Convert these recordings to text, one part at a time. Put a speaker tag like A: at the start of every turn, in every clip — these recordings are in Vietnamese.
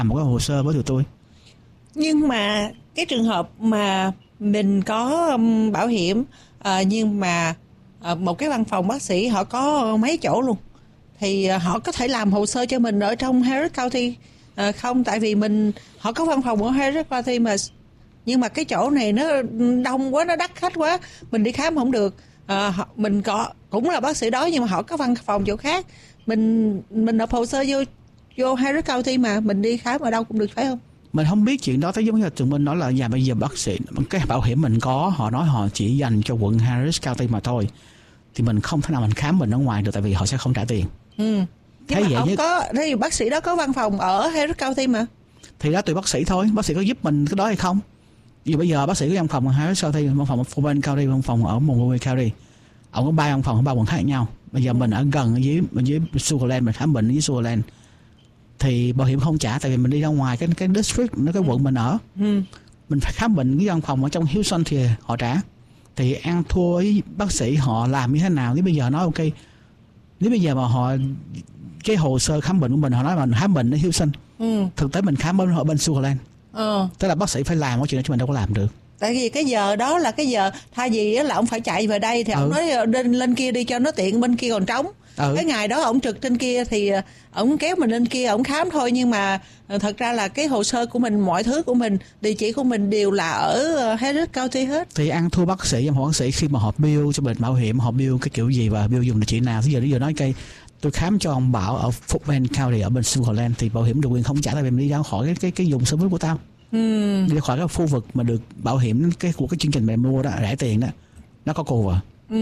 A: một cái hồ sơ với tụi tôi.
B: Nhưng mà cái trường hợp mà mình có bảo hiểm nhưng mà một cái văn phòng bác sĩ họ có mấy chỗ luôn, thì họ có thể làm hồ sơ cho mình ở trong Harris County không? Tại vì họ có văn phòng ở Harris County mà, nhưng mà cái chỗ này nó đông quá, nó đắt khách quá, mình đi khám không được. Mình cũng là bác sĩ đó nhưng mà họ có văn phòng chỗ khác, mình nộp hồ sơ vô Harris County mà mình đi khám ở đâu cũng được, phải không?
A: Mình không biết chuyện đó, thấy giống như là tụi mình nói là bây giờ bác sĩ, cái bảo hiểm mình có, họ nói họ chỉ dành cho quận Harris County mà thôi, thì mình không thể nào mình khám mình ở ngoài được, tại vì họ sẽ không trả tiền.
B: Thế thì bác sĩ đó có văn phòng ở Harris County mà.
A: Thì đó tùy bác sĩ thôi, bác sĩ có giúp mình cái đó hay không. Vì bây giờ bác sĩ có văn phòng ở Harris County, văn phòng ở Fulton County, văn phòng ở Montgomery County, ông có 3 văn phòng ở 3 quận khác nhau. Bây giờ mình ở gần ở dưới Sugarland, mình khám bệnh ở dưới Sugarland thì bảo hiểm không trả, tại vì mình đi ra ngoài cái district, nó cái quận mình ở, mình phải khám bệnh cái văn phòng ở trong Houston thì họ trả. Thì ăn thua với bác sĩ họ làm như thế nào. Nếu bây giờ nói ok, nếu bây giờ mà họ cái hồ sơ khám bệnh của mình, họ nói mình khám bệnh ở Houston, thực tế mình khám bệnh ở bên Sugarland, tức là bác sĩ phải làm cái chuyện đó chứ mình đâu có làm được. Tại
B: vì cái giờ đó là cái giờ thay vì là ông phải chạy về đây thì ông nói lên kia đi cho nó tiện, bên kia còn trống. Cái ngày đó ông trực trên kia thì ông kéo mình lên kia ông khám thôi, nhưng mà thật ra là cái hồ sơ của mình, mọi thứ của mình, địa chỉ của mình đều là ở Harris County hết.
A: Thì ăn thua bác sĩ, hoặc bác sĩ khi mà họ bill cho bệnh bảo hiểm, họ bill cái kiểu gì và bill dùng địa chỉ nào. Bây giờ nói cây tôi khám cho ông Bảo ở Fulton County ở bên Sugarland thì bảo hiểm được quyền không trả, tại vì mình đi ra khỏi cái dùng service của tao. Đi khỏi cái khu vực mà được bảo hiểm của cái chương trình mày mua đó, rẻ tiền đó, nó có cover.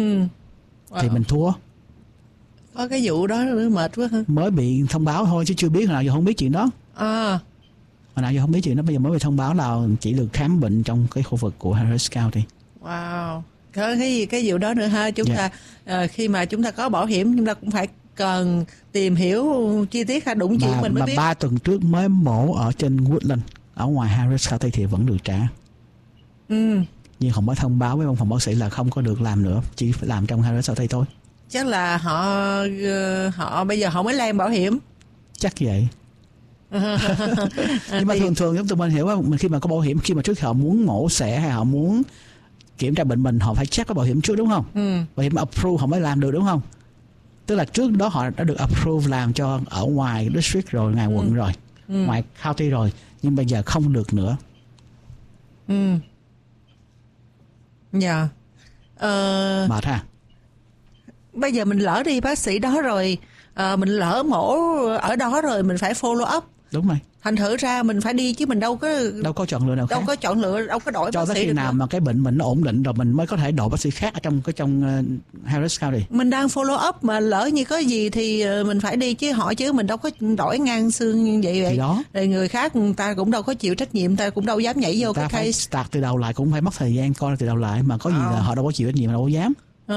A: Thì mình thua.
B: Có cái vụ đó nữa mệt quá hả?
A: Mới bị thông báo thôi chứ chưa biết, hồi nào giờ không biết chuyện đó. Hồi nào giờ không biết chuyện đó, bây giờ mới bị thông báo là chỉ được khám bệnh trong cái khu vực của Harris County.
B: Wow, có cái vụ đó nữa ha. Chúng ta khi mà chúng ta có bảo hiểm, chúng ta cũng phải cần tìm hiểu chi tiết ha, đúng chuyện mình mới biết.
A: 3 tuần trước mới mổ ở trên Woodland ở ngoài Harris County thì vẫn được trả. Nhưng họ mới thông báo với văn phòng bác sĩ là không có được làm nữa, chỉ phải làm trong Harris County thôi.
B: Chắc là họ bây giờ họ mới làm bảo hiểm.
A: Chắc vậy. Nhưng mà thường giống tụi mình hiểu không, khi mà có bảo hiểm, khi mà trước họ muốn mổ xẻ hay họ muốn kiểm tra bệnh mình, họ phải check cái bảo hiểm trước đúng không? Bảo hiểm approve họ mới làm được đúng không? Tức là trước đó họ đã được approve làm cho ở ngoài district rồi, ngoài quận rồi, ngoài county rồi, nhưng bây giờ không được nữa.
B: Dạ.
A: Mệt ha.
B: Bây giờ mình lỡ đi bác sĩ đó rồi, mình lỡ mổ ở đó rồi, mình phải follow up.
A: Đúng rồi.
B: Thành thử ra mình phải đi chứ mình đâu có
A: chọn lựa nào khác.
B: Đâu có chọn lựa, đâu có đổi
A: cho
B: bác sĩ
A: tới khi nào mà cái bệnh mình nó ổn định rồi mình mới có thể đổi bác sĩ khác ở trong Harris County.
B: Mình đang follow up mà lỡ như có gì thì mình phải đi chứ mình đâu có đổi ngang xương như vậy.
A: Đó.
B: Rồi người khác người ta cũng đâu có chịu trách nhiệm, ta cũng đâu dám nhảy vô cái case.
A: Start từ đầu lại cũng phải mất thời gian coi từ đầu lại, mà có gì là họ đâu có chịu trách nhiệm, đâu có dám.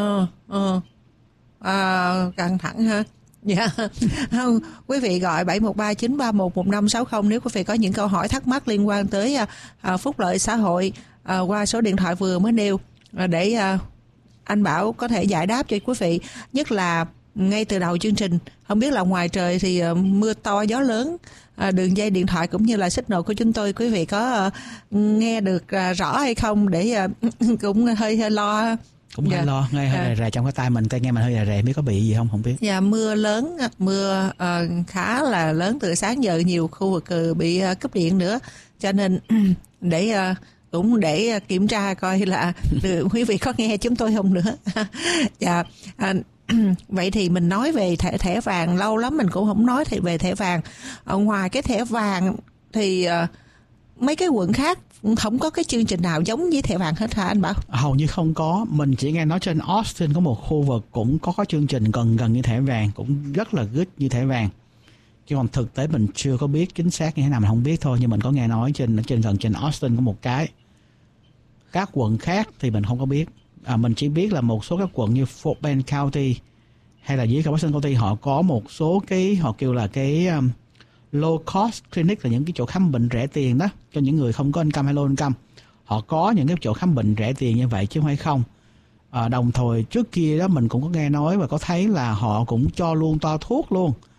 B: Căng thẳng ha. Dạ. Không, quý vị gọi 713-931-1560 nếu quý vị có những câu hỏi thắc mắc liên quan tới phúc lợi xã hội qua số điện thoại vừa mới nêu, để anh Bảo có thể giải đáp cho quý vị, nhất là ngay từ đầu chương trình. Không biết là ngoài trời thì mưa to gió lớn, đường dây điện thoại cũng như là signal của chúng tôi, quý vị có nghe được rõ hay không, để cũng hơi lo.
A: Cũng hơi lo, nghe hơi rè trong cái tai mình, nghe mình hơi rè biết có bị gì không biết.
B: Dạ, mưa lớn, mưa khá là lớn từ sáng giờ, nhiều khu vực bị cúp điện nữa, cho nên để kiểm tra coi là quý vị có nghe chúng tôi không nữa. Dạ. Vậy thì mình nói về thẻ vàng, lâu lắm mình cũng không nói về thẻ vàng. Ngoài cái thẻ vàng thì mấy cái quận khác không có cái chương trình nào giống với thẻ vàng hết hả anh Bảo?
A: Hầu như không có. Mình chỉ nghe nói trên Austin có một khu vực cũng có chương trình gần như thẻ vàng, cũng rất là good như thẻ vàng. Chứ còn thực tế mình chưa có biết chính xác như thế nào, mình không biết thôi. Nhưng mình có nghe nói trên Austin có một cái. Các quận khác thì mình không có biết. Mình chỉ biết là một số các quận như Fort Bend County hay là dưới Washington County họ có một số cái, họ kêu là cái low cost clinic, là những cái chỗ khám bệnh rẻ tiền đó cho những người không có income hay low income. Họ có những cái chỗ khám bệnh rẻ tiền như vậy chứ không phải không. Đồng thời trước kia đó mình cũng có nghe nói và có thấy là họ cũng cho luôn toa thuốc luôn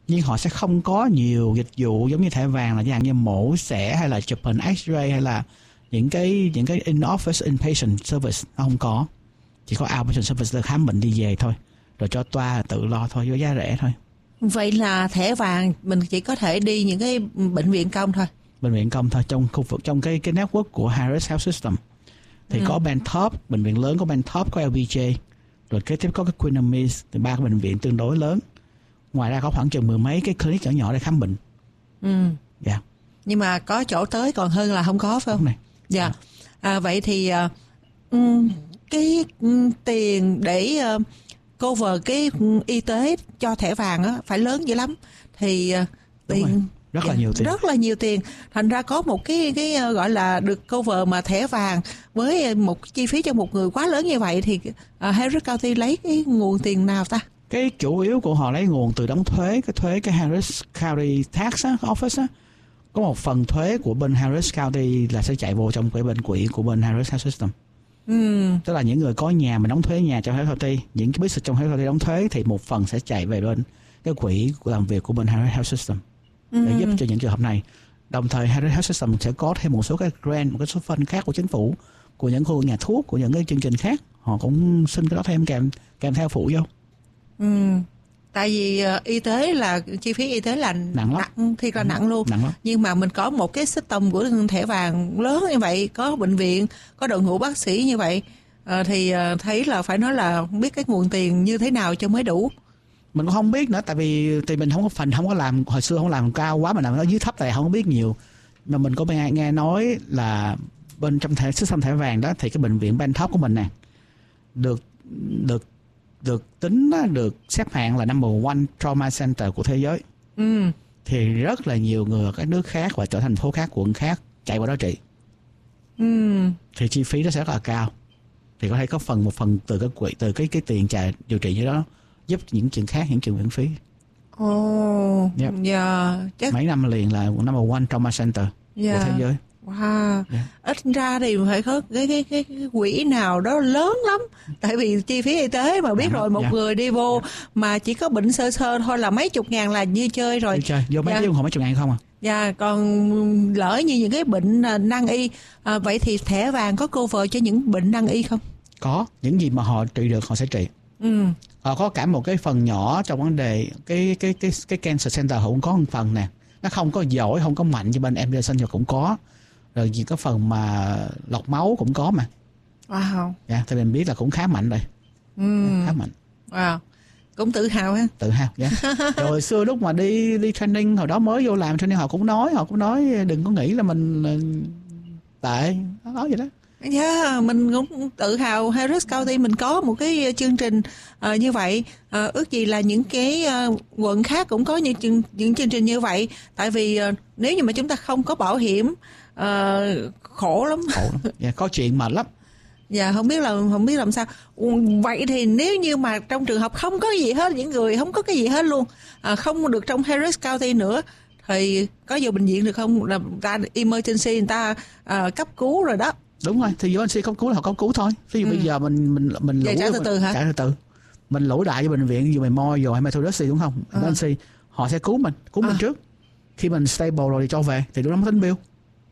A: Nhưng họ sẽ không có nhiều dịch vụ giống như thẻ vàng là dạng như mổ xẻ hay là chụp hình X-ray hay là những cái in-office inpatient service. Nó không có. Chỉ có outpatient service là khám bệnh đi về thôi. Rồi cho toa tự lo thôi, với giá rẻ thôi.
B: Vậy là thẻ vàng mình chỉ có thể đi những cái bệnh viện công thôi.
A: Bệnh viện công thôi, trong khu vực, trong cái network của Harris Health System. Thì có Bentop, bệnh viện lớn có Bentop, có LBJ. Rồi kế tiếp có cái Queen of Meade, thì 3 cái bệnh viện tương đối lớn. Ngoài ra có khoảng chừng 10 mấy cái clinic nhỏ nhỏ để khám bệnh. Dạ.
B: Nhưng mà có chỗ tới còn hơn là không có, phải không?
A: Này.
B: Dạ. Vậy thì cái tiền để cover cái y tế cho thẻ vàng á phải lớn dữ lắm. Thì tiền
A: rất là nhiều tiền.
B: Rất là nhiều tiền. Thành ra có một cái gọi là được cover mà thẻ vàng với một chi phí cho một người quá lớn như vậy thì Harris County lấy cái nguồn tiền nào ta?
A: Cái chủ yếu của họ lấy nguồn từ đóng thuế, cái Harris County Tax Office á. Có một phần thuế của bên Harris County là sẽ chạy vô trong cái bên quỹ của bên Harris Health System. Tức là những người có nhà mà đóng thuế nhà cho Harris County, những cái business trong Harris County đóng thuế thì một phần sẽ chạy về bên cái quỹ của làm việc của bên Harris Health System để giúp cho những trường hợp này. Đồng thời Harris Health System sẽ có thêm một số cái grant, một cái số phân khác của chính phủ, của những khu nhà thuốc, của những cái chương trình khác, họ cũng xin cái đó thêm kèm theo phụ vô.
B: Tại vì y tế là chi phí y tế là nặng thiệt là nặng luôn. Nhưng mà mình có một cái system của thẻ vàng lớn như vậy, có bệnh viện, có đội ngũ bác sĩ như vậy, thì thấy là phải nói là không biết cái nguồn tiền như thế nào cho mới đủ.
A: Mình cũng không biết nữa, tại vì mình không có làm, hồi xưa không làm cao quá, mình làm nó dưới thấp, tại không biết nhiều. Mà mình có nghe nói là bên trong system thẻ vàng đó thì cái bệnh viện Bentop của mình nè được tính, được xếp hạng là number one trauma center của thế giới. Thì rất là nhiều người ở các nước khác và thành phố khác, quận khác chạy qua đó trị. Thì chi phí nó sẽ rất là cao. Thì có thể có một phần từ cái quỹ, từ cái tiền điều trị như đó giúp những chuyện khác, những chuyện miễn phí.
B: Chắc
A: mấy năm liền là number one trauma center của thế giới.
B: Wow. Ít ra thì phải có cái quỹ nào đó lớn lắm. Tại vì chi phí y tế mà biết rồi, một người đi vô mà chỉ có bệnh sơ thôi là mấy chục ngàn là như chơi rồi.
A: Vô mấy cái mấy chục ngàn không à?
B: Dạ, còn lỡ như những cái bệnh nan y, vậy thì thẻ vàng có cover cho những bệnh nan y không?
A: Có, những gì mà họ trị được họ sẽ trị. Họ có cả một cái phần nhỏ trong vấn đề cái cancer center, họ cũng có một phần nè. Nó không có giỏi, không có mạnh như bên MD Center cũng có. Rồi những cái phần mà lọc máu cũng có mà.
B: Wow.
A: Dạ, thì mình biết là cũng khá mạnh rồi. Khá mạnh.
B: Wow. Cũng tự hào ha.
A: Tự hào, dạ. Rồi hồi xưa lúc mà đi training, hồi đó mới vô làm training, họ cũng nói đừng có nghĩ là mình tệ, nó nói vậy đó.
B: Mình cũng tự hào Harris County mình có một cái chương trình như vậy. Ước gì là những cái quận khác cũng có những chương trình như vậy. Tại vì nếu như mà chúng ta không có bảo hiểm, khổ lắm.
A: Dạ, có chuyện mệt lắm.
B: Dạ, không biết làm sao. Vậy thì nếu như mà trong trường hợp không có gì hết, những người không có cái gì hết luôn, không được trong Harris County nữa, thì có vô bệnh viện được không? Là người ta emergency, người ta cấp cứu rồi đó.
A: Đúng rồi, thì emergency cấp cứu là họ cấp cứu thôi. Ví dụ bây giờ mình lũ
B: trả từ từ hả?
A: Trả từ từ. Mình lũ đại cho bệnh viện, ví dụ mình Memorial hay Methodist đúng không? Emergency, họ sẽ cứu mình trước. Khi mình stable rồi thì cho về, thì lúc đó mới tính bill.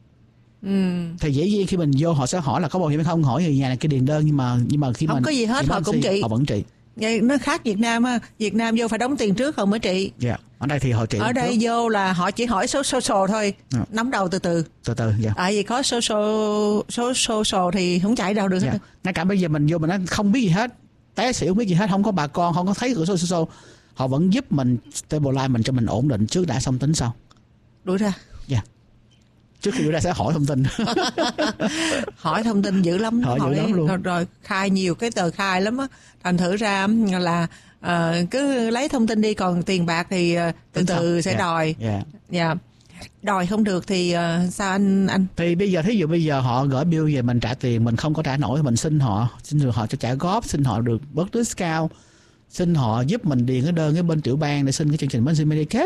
A: Thì dễ nhiên khi mình vô họ sẽ hỏi là có bảo hiểm hay không, hỏi người nhà này cái điền đơn, nhưng mà khi
B: không
A: mình
B: có gì hết họ cũng trị.
A: Họ vẫn trị.
B: Vậy nó khác Việt Nam á, Việt Nam vô phải đóng tiền trước rồi mới trị.
A: Dạ, ở đây thì họ trị.
B: Ở đây vô là họ chỉ hỏi số thôi, nắm đầu từ từ.
A: Dạ.
B: Tại vì có số thì không chạy đâu được hết.
A: Ngay cả bây giờ mình vô mình nói không biết gì hết, té xỉu không biết gì hết, không có bà con, không có thấy cửa số, họ vẫn giúp mình stabilize mình cho mình ổn định trước đã, xong tính sau.
B: Đuổi ra.
A: Dạ. Trước khi đuổi ra sẽ hỏi thông tin.
B: Hỏi thông tin dữ lắm.
A: Hỏi dữ lắm luôn.
B: Rồi khai nhiều cái tờ khai lắm á. Thành thử ra là cứ lấy thông tin đi, còn tiền bạc thì từ từ sẽ đòi. Dạ. Đòi không được thì sao anh?
A: Thì thí dụ bây giờ họ gửi bill về mình trả tiền, mình không có trả nổi thì mình xin họ cho trả góp, xin họ được bớt discount, xin họ giúp mình điền cái đơn cái bên tiểu bang để xin cái chương trình bên Medicaid.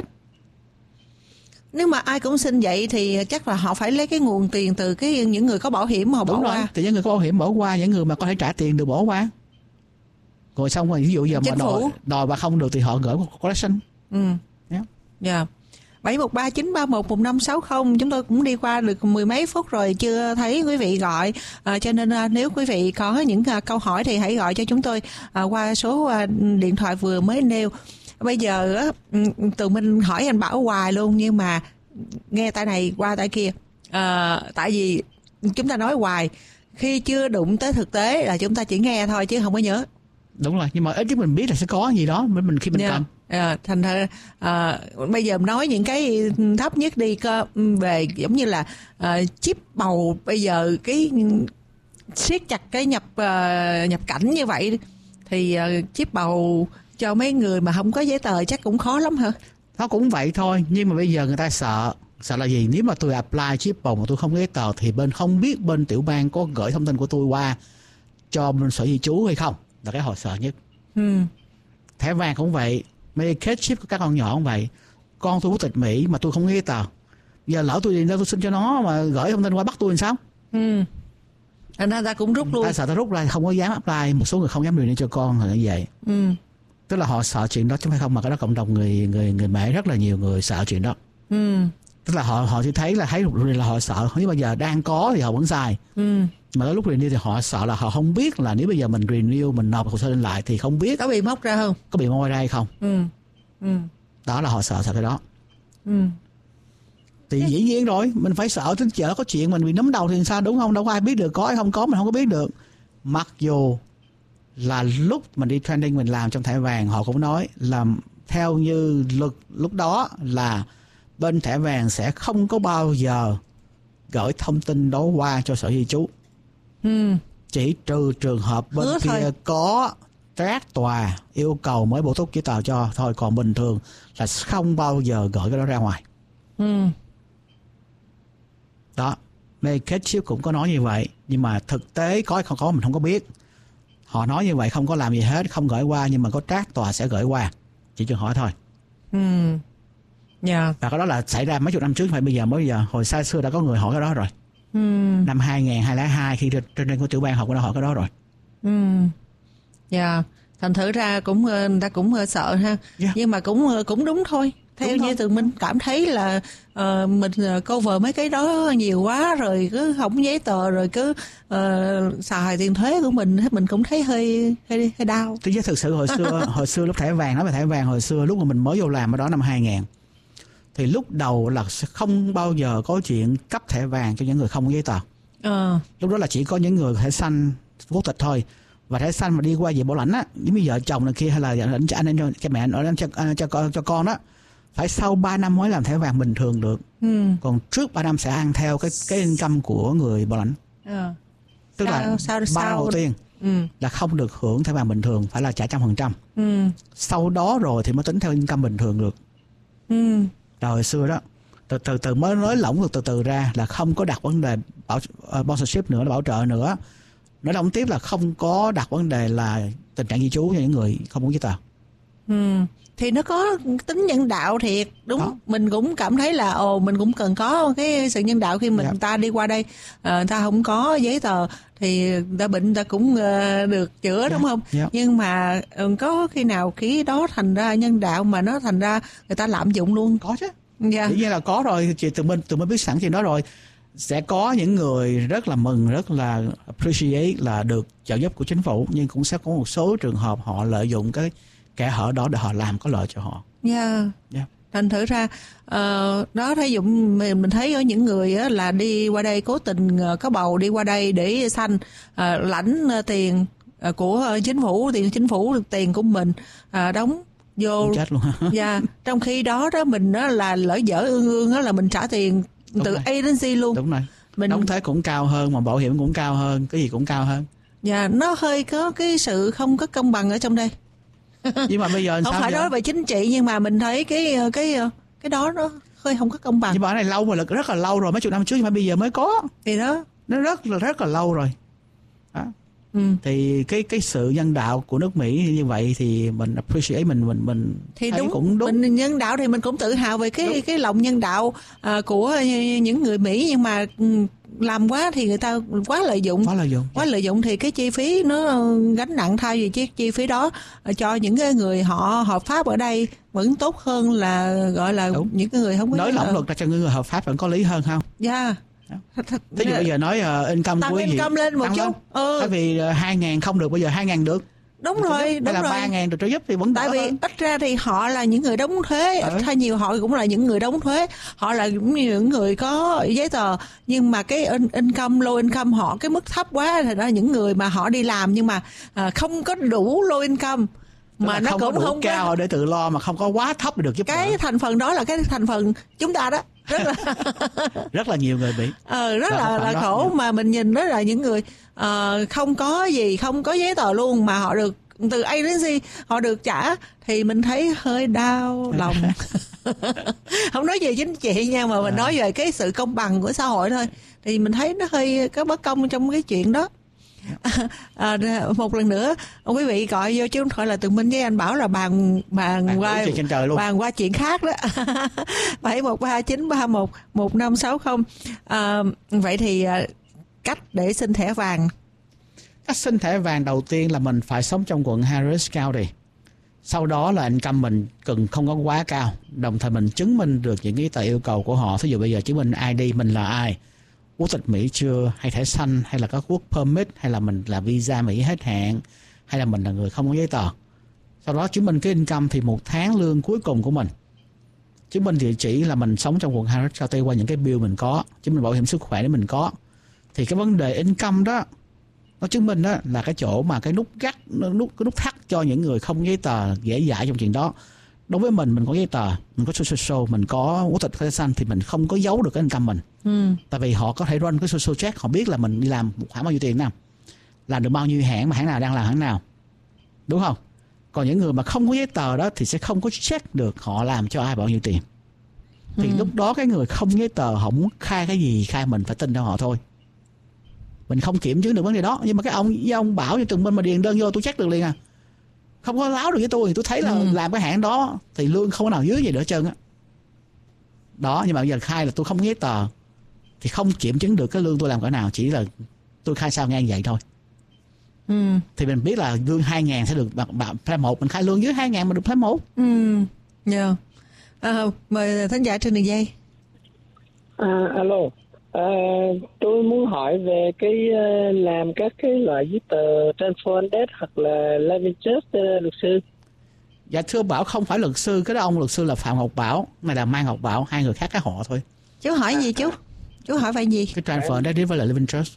B: Nếu mà ai cũng xin vậy thì chắc là họ phải lấy cái nguồn tiền từ những người có bảo hiểm mà họ bỏ qua. Thì
A: những người có bảo hiểm bỏ qua, những người mà có thể trả tiền được bỏ qua. Rồi xong rồi ví dụ giờ mà đòi mà không được thì họ gửi collection.
B: Dạ. 713-931-1560. Chúng tôi cũng đi qua được mười mấy phút rồi chưa thấy quý vị gọi, cho nên nếu quý vị có những câu hỏi thì hãy gọi cho chúng tôi qua số điện thoại vừa mới nêu. Bây giờ tụi mình hỏi anh Bảo hoài luôn, nhưng mà nghe tay này qua tay kia, tại vì chúng ta nói hoài, khi chưa đụng tới thực tế là chúng ta chỉ nghe thôi chứ không có nhớ.
A: Đúng rồi, nhưng mà ít nhất mình biết là sẽ có gì đó mình khi mình cần.
B: Thành ra bây giờ nói những cái thấp nhất đi, về giống như là chip bầu, bây giờ cái siết chặt cái nhập cảnh như vậy thì chip bầu cho mấy người mà không có giấy tờ chắc cũng khó lắm hả?
A: Nó cũng vậy thôi, nhưng mà bây giờ người ta sợ là gì? Nếu mà tôi apply chip bầu mà tôi không có giấy tờ thì không biết bên tiểu bang có gửi thông tin của tôi qua cho bên sở di trú hay không, là cái họ sợ nhất. Thẻ vàng cũng vậy, Medicaid chip của các con nhỏ cũng vậy. Con tôi quốc tịch Mỹ mà tôi không có giấy tờ, giờ lỡ tôi đi đâu tôi xin cho nó mà gửi thông tin qua bắt tôi làm sao?
B: Thành ra ta cũng rút luôn.
A: Ta sợ ta rút ra, không có dám apply. Một số người không dám truyền cho con là như vậy. Tức là họ sợ chuyện đó chứ không phải không, mà cái đó cộng đồng người Mễ rất là nhiều người sợ chuyện đó. Tức là họ chỉ thấy là họ sợ, nếu bây giờ đang có thì họ vẫn xài. Mà tới lúc renew thì họ sợ là họ không biết là nếu bây giờ mình renew, mình nộp hồ sơ lên lại thì không biết
B: có bị móc ra không,
A: có bị moi ra hay không. Đó là họ sợ cái đó. Thì dĩ nhiên rồi, mình phải sợ, đến chợ có chuyện mình bị nắm đầu thì sao, đúng không? Đâu có ai biết được, có hay không có mình không có biết được. Mặc dù là lúc mình đi training mình làm trong thẻ vàng, họ cũng nói là theo như luật lúc đó là bên thẻ vàng sẽ không có bao giờ gửi thông tin đó qua cho sở di trú. Chỉ trừ trường hợp bên kia thôi, có trác tòa yêu cầu mới bổ túc giấy tờ cho thôi, còn bình thường là không bao giờ gửi cái đó ra ngoài. Đó, Medicaid chip cũng có nói như vậy, nhưng mà thực tế có hay không có mình không có biết. Họ nói như vậy không có làm gì hết, không gửi qua, nhưng mà có trác tòa sẽ gửi qua, chỉ cho hỏi thôi. Và cái đó là xảy ra mấy chục năm trước, phải bây giờ hồi xa xưa đã có người hỏi cái đó rồi. Năm 2002 khi trên của tiểu bang họ cũng đã hỏi cái đó rồi.
B: Thành thử ra người ta cũng sợ ha. Nhưng mà cũng đúng thôi. Theo như tụi mình cảm thấy là mình cover mấy cái đó nhiều quá rồi, cứ không giấy tờ rồi cứ xài tiền thuế của mình cũng thấy hơi đau.
A: Chứ thực sự hồi xưa lúc thẻ vàng, nói về thẻ vàng hồi xưa lúc mà mình mới vô làm ở đó năm 2000 thì lúc đầu là sẽ không bao giờ có chuyện cấp thẻ vàng cho những người không có giấy tờ. Lúc đó là chỉ có những người thẻ xanh quốc tịch thôi, và thẻ xanh mà đi qua về bảo lãnh á, giống như vợ chồng này kia hay là anh em cho mẹ ở cho con đó, phải sau 3 năm mới làm thẻ vàng bình thường được. Còn trước 3 năm sẽ ăn theo cái income của người bảo lãnh. Tức là 3 năm đầu tiên là không được hưởng thẻ vàng bình thường, phải là trả 100%. Sau đó rồi thì mới tính theo income bình thường được. Hồi xưa đó từ mới nới lỏng từ ra là không có đặt vấn đề sponsorship nữa, là bảo trợ nữa. Nói lỏng tiếp là không có đặt vấn đề là tình trạng di trú cho những người không có giấy tờ.
B: Thì nó có tính nhân đạo thiệt, đúng không? Mình cũng cảm thấy là mình cũng cần có cái sự nhân đạo khi mình ta đi qua đây, ta không có giấy tờ thì ta bệnh ta cũng được chữa, đúng không? Nhưng mà có khi nào khi đó thành ra nhân đạo mà nó thành ra người ta lạm dụng luôn?
A: Có chứ. Dĩ nhiên là có rồi, chị tụi mình biết sẵn chuyện đó rồi. Sẽ có những người rất là mừng, rất là appreciate là được trợ giúp của chính phủ, nhưng cũng sẽ có một số trường hợp họ lợi dụng cái kẽ hở đó để họ làm có lợi cho họ.
B: Thành thử ra đó, thấy dụng mình thấy ở những người á, là đi qua đây cố tình có bầu đi qua đây để sanh, lãnh tiền của chính phủ, tiền của mình đóng vô
A: chết luôn.
B: Trong khi đó mình đó là lỡ dở ương đó là mình trả tiền từ agency luôn.
A: Đúng rồi. Mình đóng thuế cũng cao hơn, mà bảo hiểm cũng cao hơn, cái gì cũng cao hơn.
B: Nó hơi có cái sự không có công bằng ở trong đây.
A: Nhưng mà bây giờ
B: không phải nói về chính trị, nhưng mà mình thấy cái đó nó hơi không có công bằng.
A: Nhưng mà cái này lâu rồi, rất là lâu rồi, mấy chục năm trước, nhưng mà bây giờ mới có.
B: Thì đó,
A: nó rất là lâu rồi. Đó. Thì cái sự nhân đạo của nước Mỹ như vậy thì mình appreciate, mình
B: thì
A: thấy cũng đúng.
B: Mình nhân đạo thì mình cũng tự hào về cái lòng nhân đạo của những người Mỹ, nhưng mà làm quá thì người ta quá lợi dụng. Quá lợi dụng thì cái chi phí nó gánh nặng, thay vì chiếc chi phí đó cho những cái người họ hợp pháp ở đây vẫn tốt hơn là gọi là đúng. Những cái người không có
A: nới lỏng luật ra cho những người hợp pháp vẫn có lý hơn không?
B: Dạ.
A: Thế thì bây giờ nói income
B: tăng income lên một chút.
A: Tại vì 2.000 không được, bây giờ 2.000 được.
B: Đúng rồi, đúng
A: là
B: rồi.
A: 3.000 được trợ giúp thì vẫn
B: tại vì
A: hơn.
B: Ít ra thì họ là những người đóng thuế, ít hay nhiều họ cũng là những người đóng thuế, họ là những người có giấy tờ, nhưng mà cái income, low income họ cái mức thấp quá thì đó là những người mà họ đi làm nhưng mà không có đủ low income. Mà nó cũng không
A: cao để tự lo, mà không có quá thấp để được giúp
B: cái đỡ. Thành phần đó là cái thành phần chúng ta đó,
A: rất là nhiều người bị
B: rất là khổ. Mà mình nhìn đó là những người không có gì, không có giấy tờ luôn, mà họ được từ A đến Z họ được trả, thì mình thấy hơi đau lòng. Không nói về chính trị nha, mà mình nói về cái sự công bằng của xã hội thôi, thì mình thấy nó hơi có bất công trong cái chuyện đó. Một lần nữa quý vị gọi vô chứ không phải là Tường Minh với anh Bảo là bàn qua chuyện khác đó. 713-931-1560. Vậy thì cách để xin thẻ vàng.
A: Cách xin thẻ vàng đầu tiên là mình phải sống trong quận Harris County. Sau đó là income mình cần không có quá cao, đồng thời mình chứng minh được những cái tờ yêu cầu của họ. Ví dụ bây giờ chứng minh ID mình là ai, quốc tịch Mỹ chưa, hay thẻ xanh, hay là có work permit, hay là mình là visa Mỹ hết hạn, hay là mình là người không có giấy tờ. Sau đó chứng minh cái income thì một tháng lương cuối cùng của mình, chứng minh địa chỉ là mình sống trong quận Harris County qua những cái bill mình có, chứng minh bảo hiểm sức khỏe để mình có. Thì cái vấn đề income đó nó chứng minh đó là cái chỗ mà cái nút nút thắt cho những người không giấy tờ dễ dãi trong chuyện đó. Đối với mình có giấy tờ, mình có social, mình có quốc tịch thẻ xanh thì mình không có giấu được cái income mình. Tại vì họ có thể run cái social check, họ biết là mình đi làm một hãng bao nhiêu tiền nào, làm được bao nhiêu hãng, mà hãng nào đang làm hãng nào, đúng không? Còn những người mà không có giấy tờ đó thì sẽ không có check được họ làm cho ai bao nhiêu tiền. Thì lúc đó cái người không giấy tờ họ muốn khai cái gì khai, mình phải tin theo họ thôi. Mình không kiểm chứng được vấn đề đó. Nhưng mà cái ông Bảo như Tường Minh mà điền đơn vô tôi check được liền à, không có láo được với tôi. Tôi thấy là làm cái hãng đó thì lương không có nào dưới gì nữa hết trơn á. Đó, nhưng mà bây giờ khai là tôi không giấy tờ thì không kiểm chứng được cái lương tôi làm cỡ nào, chỉ là tôi khai sao ngang vậy thôi. Thì mình biết là lương 2.000 sẽ được plan 1, mình khai lương dưới 2.000 mà được plan 1.
B: Mời thính giả trên đường dây.
C: Alo. Tôi muốn hỏi về cái làm các cái loại giấy tờ transfer and debt hoặc là living trust, luật sư.
A: Dạ thưa Bảo, không phải luật sư, cái đó ông luật sư là Phạm Ngọc Bảo, này là Mai Ngọc Bảo, hai người khác cái họ thôi.
B: Chú hỏi gì chú? Chú hỏi phải gì?
A: Cái transfer and debt với lại living trust.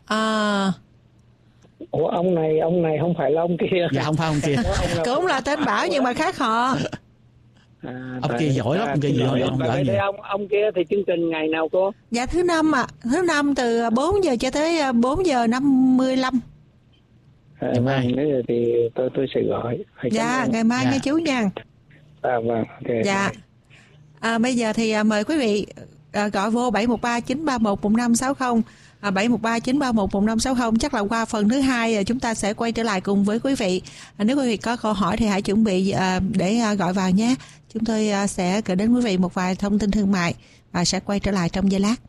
C: Ủa ông này không phải là ông kia.
A: Dạ không phải ông kia.
B: Cũng là tên Bảo nhưng mà khác họ.
A: Ông kia giỏi lắm, ông kia giỏi gì.
C: Ông kia thì chương trình ngày nào cô?
B: Dạ thứ năm thứ năm từ 4 giờ cho tới 4 giờ 55.
A: Ngày mai
C: thì tôi sẽ gọi.
B: Dạ ngày mai nghe chú nha.
C: Vâng. Okay.
B: Dạ. Bây giờ thì mời quý vị gọi vô 713-931-1560. 713-931-1560. Chắc là qua phần thứ 2 chúng ta sẽ quay trở lại cùng với quý vị. Nếu quý vị có câu hỏi thì hãy chuẩn bị để gọi vào nhé. Chúng tôi sẽ gửi đến quý vị một vài thông tin thương mại và sẽ quay trở lại trong giây lát.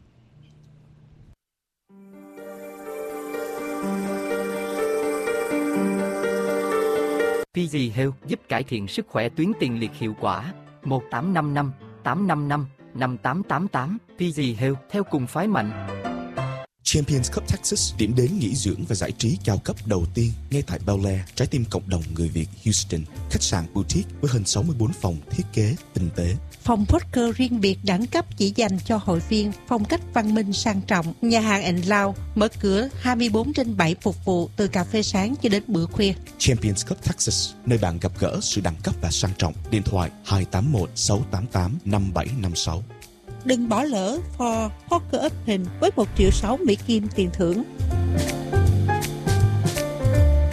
D: PG Health giúp cải thiện sức khỏe tuyến tiền liệt hiệu quả. 1855 855 5888. PG Health theo cùng phái mạnh.
E: Champions Cup Texas, điểm đến nghỉ dưỡng và giải trí cao cấp đầu tiên ngay tại Bel Air, trái tim cộng đồng người Việt Houston. Khách sạn boutique với hơn 64 phòng thiết kế tinh tế.
B: Phòng poker riêng biệt đẳng cấp chỉ dành cho hội viên, phong cách văn minh sang trọng. Nhà hàng and Lounge mở cửa 24/7 phục vụ từ cà phê sáng cho đến bữa khuya.
E: Champions Cup Texas, nơi bạn gặp gỡ sự đẳng cấp và sang trọng. Điện thoại 281-688-5756.
B: Đừng bỏ lỡ For Poker Open với 1.6 triệu Mỹ Kim tiền thưởng.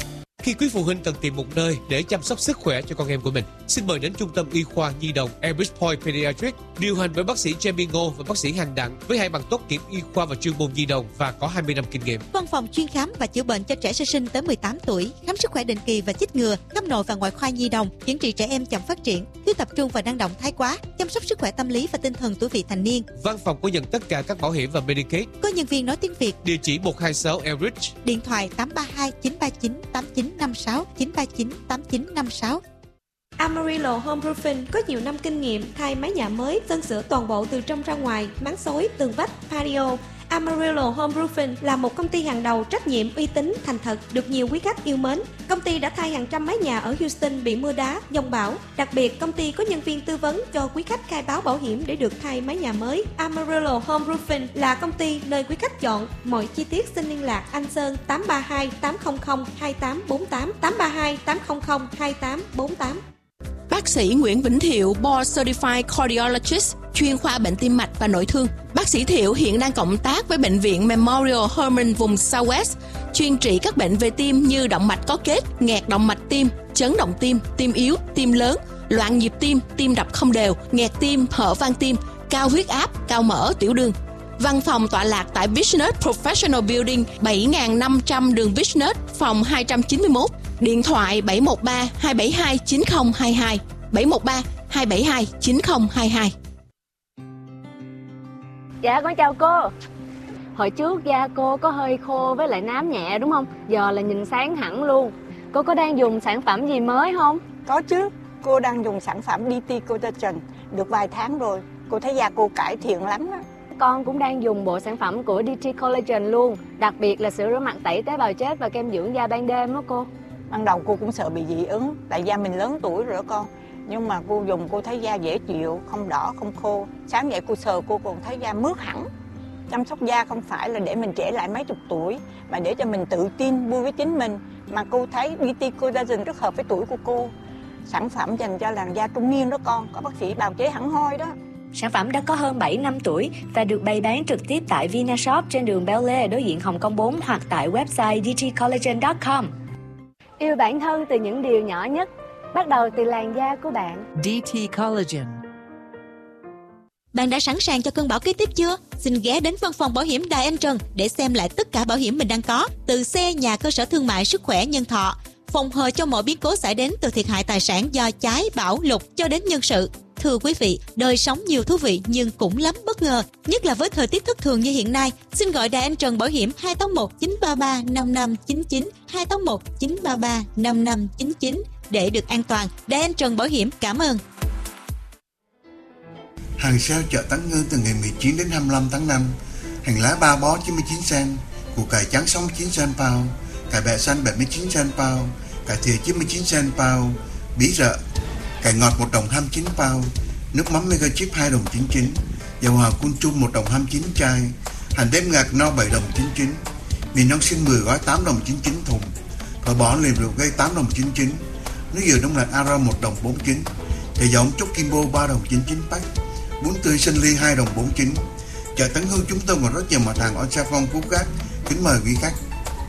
F: Khi quý phụ huynh cần tìm một nơi để chăm sóc sức khỏe cho con em của mình, xin mời đến Trung tâm Y khoa Nhi đồng Elbridge Point Pediatric, điều hành bởi bác sĩ Jamie Ngô và bác sĩ Hành Đặng với 2 bằng tốt nghiệp y khoa và chuyên môn nhi đồng và có 20 năm kinh nghiệm.
G: Văn phòng chuyên khám và chữa bệnh cho trẻ sơ sinh tới 18 tuổi, khám sức khỏe định kỳ và chích ngừa, khắp nội và ngoại khoa nhi đồng, chữa trị trẻ em chậm phát triển, thiếu tập trung và năng động thái quá, chăm sóc sức khỏe tâm lý và tinh thần tuổi vị thành niên.
F: Văn phòng có nhận tất cả các bảo hiểm và Medicaid.
G: Có nhân viên nói tiếng Việt.
F: Địa chỉ 126 Elbridge.
G: Điện thoại 832 939 8956 939 8956.
H: Amarillo Home Roofing có nhiều năm kinh nghiệm thay mái nhà mới, sơn sửa toàn bộ từ trong ra ngoài, máng xối, tường vách, patio. Amarillo Home Roofing là một công ty hàng đầu, trách nhiệm, uy tín, thành thật, được nhiều quý khách yêu mến. Công ty đã thay hàng trăm mái nhà ở Houston bị mưa đá, giông bão. Đặc biệt, công ty có nhân viên tư vấn cho quý khách khai báo bảo hiểm để được thay mái nhà mới. Amarillo Home Roofing là công ty nơi quý khách chọn. Mọi chi tiết xin liên lạc anh Sơn 832 800 2848 832 800 2848.
I: Bác sĩ Nguyễn Vĩnh Thiệu, Board Certified Cardiologist, chuyên khoa bệnh tim mạch và nội thương. Bác sĩ Thiệu hiện đang cộng tác với Bệnh viện Memorial Hermann vùng Southwest, chuyên trị các bệnh về tim như động mạch có kết, nghẹt động mạch tim, chấn động tim, tim yếu, tim lớn, loạn nhịp tim, tim đập không đều, nghẹt tim, hở van tim, cao huyết áp, cao mỡ, tiểu đường. Văn phòng tọa lạc tại Business Professional Building 7500 đường Business, phòng 291. Điện thoại 713 272 9022, 713 272 9022.
J: Dạ con chào cô. Hồi trước da cô có hơi khô với lại nám nhẹ đúng không? Giờ là nhìn sáng hẳn luôn. Cô có đang dùng sản phẩm gì mới không?
B: Có chứ, cô đang dùng sản phẩm DT Collagen được vài tháng rồi. Cô thấy da cô cải thiện lắm đó.
J: Con cũng đang dùng bộ sản phẩm của DT Collagen luôn. Đặc biệt là sữa rửa mặt tẩy tế bào chết và kem dưỡng da ban đêm đó cô.
B: Ban đầu cô cũng sợ bị dị ứng, tại da mình lớn tuổi rồi đó con. Nhưng mà cô dùng cô thấy da dễ chịu, không đỏ, không khô. Sáng dậy cô sờ cô còn thấy da mướt hẳn. Chăm sóc da không phải là để mình trẻ lại mấy chục tuổi, mà để cho mình tự tin vui với chính mình. Mà cô thấy DT Collagen rất hợp với tuổi của cô. Sản phẩm dành cho làn da trung niên đó con, có bác sĩ bào chế hẳn hoi đó.
K: Sản phẩm đã có hơn 7 năm tuổi và được bày bán trực tiếp tại Vinashop trên đường Bel Air đối diện Hồng Kông 4 hoặc tại website dtcollagen.com.
J: Yêu bản thân từ những điều nhỏ nhất, bắt đầu từ làn da của bạn.
L: DT Collagen.
G: Bạn đã sẵn sàng cho cơn bão kế tiếp chưa? Xin ghé đến văn phòng bảo hiểm Đài Anh Trần để xem lại tất cả bảo hiểm mình đang có, từ xe, nhà, cơ sở thương mại, sức khỏe, nhân thọ, phòng hờ cho mọi biến cố xảy đến từ thiệt hại tài sản do cháy, bão, lụt cho đến nhân sự. Thưa quý vị, đời sống nhiều thú vị nhưng cũng lắm bất ngờ, nhất là với thời tiết thất thường như hiện nay. Xin gọi Đài Anh Trần Bảo hiểm 281 933 5599, 281 933 5599 để được an toàn. Đài Anh Trần Bảo hiểm cảm ơn.
M: Hàng sale chợ Tấn Ngư từ ngày 19 đến 25 tháng 5. Hành lá 3 bó 99 cent, củ cải trắng 69 cent pound, cải bẹ xanh 79 cent pound, cải thìa 99 cent pound, bí rợ, cải ngọt 1 đồng 29 pound, nước mắm mega chip 2 đồng 99, dầu hào Kun Chung 1 đồng 29 chai, hành đếm ngạc no 7 đồng 99, mì nong xiên 10 gói 8 đồng 99 thùng, phở bò liềm rượu gây 8 đồng 99, nước dừa đông lạnh Ara 1 đồng 49, chè giống chốt Kimbo 3 đồng 99 pack, bún tươi sinh ly 2 đồng 49. Chợ Tấn Hương chúng tôi còn rất nhiều mặt hàng on sale phong phú khác. Kính mời quý khách.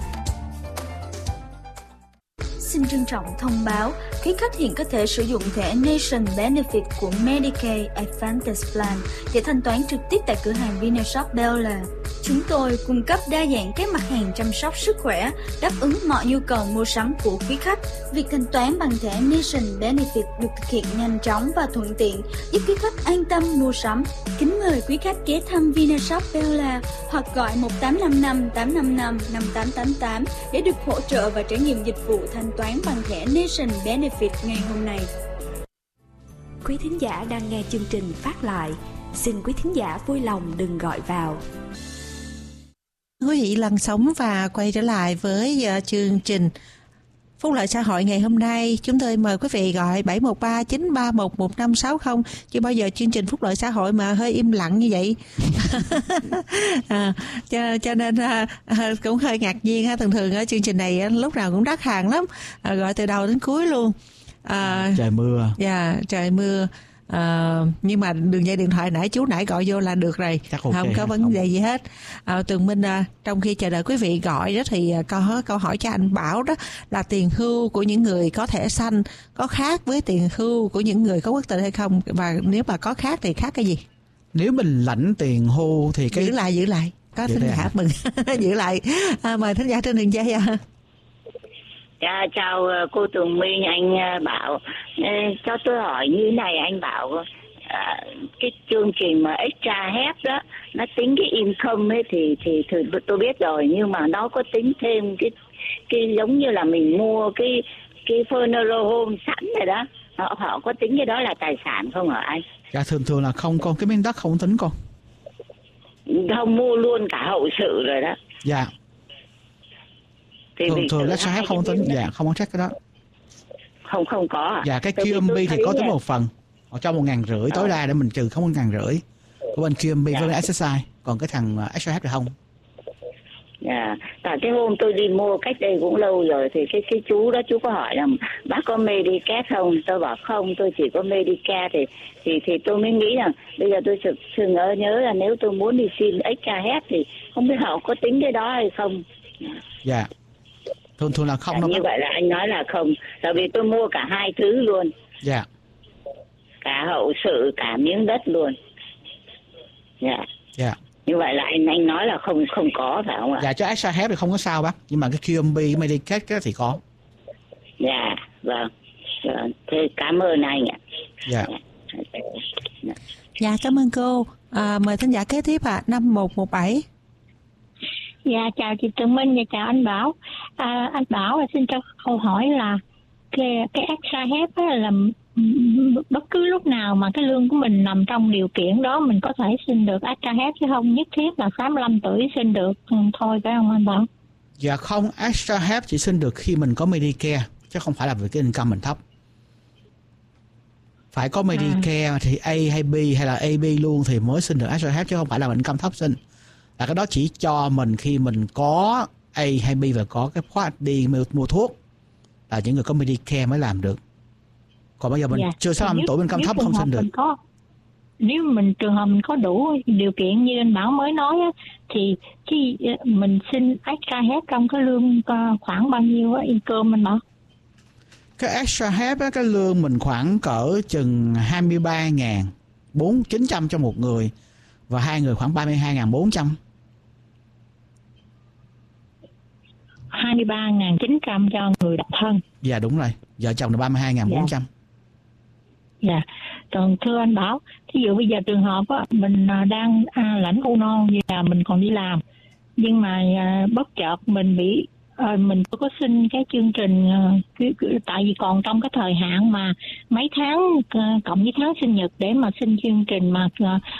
N: Xin trân trọng thông báo, quý khách hiện có thể sử dụng thẻ Nation Benefit của Medicaid Advantage Plan để thanh toán trực tiếp tại cửa hàng Vinashop Bel Air. Chúng tôi cung cấp đa dạng các mặt hàng chăm sóc sức khỏe, đáp ứng mọi nhu cầu mua sắm của quý khách. Việc thanh toán bằng thẻ Nation Benefit được thực hiện nhanh chóng và thuận tiện, giúp quý khách an tâm mua sắm. Kính mời quý khách ghé thăm Vinashop Bel Air hoặc gọi 1855 855 5888 để được hỗ trợ và trải nghiệm dịch vụ thanh toán bằng thẻ Nation Benefit ngày hôm nay.
K: Quý thính giả đang nghe chương trình phát lại, xin quý thính giả vui lòng đừng gọi vào.
B: Quý vị lăn sóng và quay trở lại với chương trình Phúc lợi xã hội ngày hôm nay. Chúng tôi mời quý vị gọi 713 931 1560. Chứ bao giờ chương trình Phúc lợi xã hội mà hơi im lặng như vậy. Cho nên cũng hơi ngạc nhiên ha. Thường ở chương trình này lúc nào cũng đắt hàng lắm, gọi từ đầu đến cuối luôn.
A: Trời mưa.
B: Dạ, trời mưa. Nhưng mà đường dây điện thoại nãy chú gọi vô là được rồi, không có vấn đề gì hết. Tường Minh, trong khi chờ đợi quý vị gọi đó thì có câu hỏi cho anh Bảo đó là tiền hưu của những người có thẻ xanh có khác với tiền hưu của những người có quốc tịch hay không, và nếu mà có khác thì khác cái gì?
A: Nếu mình lãnh tiền hưu thì cái
B: giữ lại có thính giả mừng giữ lại. Mời thính giả trên đường dây.
L: Chào cô Tường Minh, anh Bảo. Cho tôi hỏi như này anh Bảo, cái chương trình mà extra help đó nó tính cái income ấy thì tôi biết rồi, nhưng mà nó có tính thêm cái giống như là mình mua cái funeral home sẵn rồi đó, họ có tính cái đó là tài sản không hả anh?
A: Dạ thường là không con, cái miếng đất không tính con.
L: Không, mua luôn cả hậu sự rồi đó.
A: Dạ. Thường extra help không tính, dạ không có check cái đó.
L: Không có à?
A: Dạ cái QMB thì có tính một phần, họ cho 1.500 tối đa để mình trừ không 1.500 của bên QMB với SSI, còn cái thằng extra help thì không.
L: Dạ, tại cái hôm tôi đi mua cách đây cũng lâu rồi thì cái chú đó chú có hỏi là bác có Medicare không, tôi bảo không, tôi chỉ có Medicare, thì tôi mới nghĩ rằng bây giờ tôi thường nhớ là nếu tôi muốn đi xin extra help thì không biết họ có tính cái đó hay không.
A: Dạ. Thường là không đâu.
L: Như vậy là anh nói là không, tại vì tôi mua cả hai thứ luôn.
A: Dạ.
L: Cả hậu sự, cả miếng đất luôn. Dạ.
A: Dạ.
L: Như vậy là anh nói là không có phải không ạ?
A: Dạ, cho extra help thì không có sao bác, nhưng mà cái QMB Medicare thì có.
L: Dạ, vâng. Thế cảm ơn anh ạ.
A: Dạ.
B: Dạ, cảm ơn cô. Mời thính giả kế tiếp 5117.
O: Dạ, chào chị Tường Minh và chào anh Bảo. Anh Bảo xin cho câu hỏi là cái extra help là bất cứ lúc nào mà cái lương của mình nằm trong điều kiện đó mình có thể xin được extra help, chứ không nhất thiết là 65 tuổi xin được thôi phải không anh Bảo?
A: Dạ không, extra help chỉ xin được khi mình có Medicare, chứ không phải là vì cái income mình thấp. Phải có Medicare thì A hay B hay là AB luôn thì mới xin được extra help, chứ không phải là mình income thấp xin. Là cái đó chỉ cho mình khi mình có A hay B và có cái khoản đi mua thuốc, là những người có Medicare mới làm được. Còn bây giờ mình chưa 65 tuổi mình income thấp không xin được.
O: Nếu mình trường hợp mình có đủ điều kiện như anh Bảo mới nói á, thì mình xin extra help trong cái lương khoảng bao nhiêu income anh Bảo?
A: Cái extra help á, cái lương mình khoảng cỡ chừng 23.900 cho một người và hai người khoảng 32.400.
O: 23.900 cho người độc thân.
A: Dạ đúng rồi, vợ chồng là 32.400.
O: Dạ. Còn thưa anh Bảo, thí dụ bây giờ trường hợp á, mình đang lãnh UNO và mình còn đi làm, nhưng mà bất chợt mình bị mình có xin cái chương trình tại vì còn trong cái thời hạn mà mấy tháng cộng với tháng sinh nhật để mà xin chương trình mà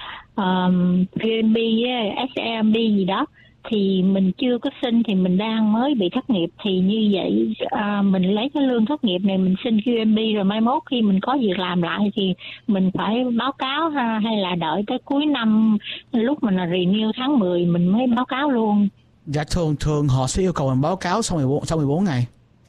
O: QMB, SMB gì đó, thì mình chưa có xin thì mình đang mới bị thất nghiệp, thì như vậy mình lấy cái lương thất nghiệp này mình xin QMB rồi mai mốt khi mình có việc làm lại thì mình phải báo cáo hay là đợi tới cuối năm lúc mình renew tháng 10 mình mới báo cáo luôn?
A: Dạ thường họ sẽ yêu cầu mình báo cáo sau 14 ngày.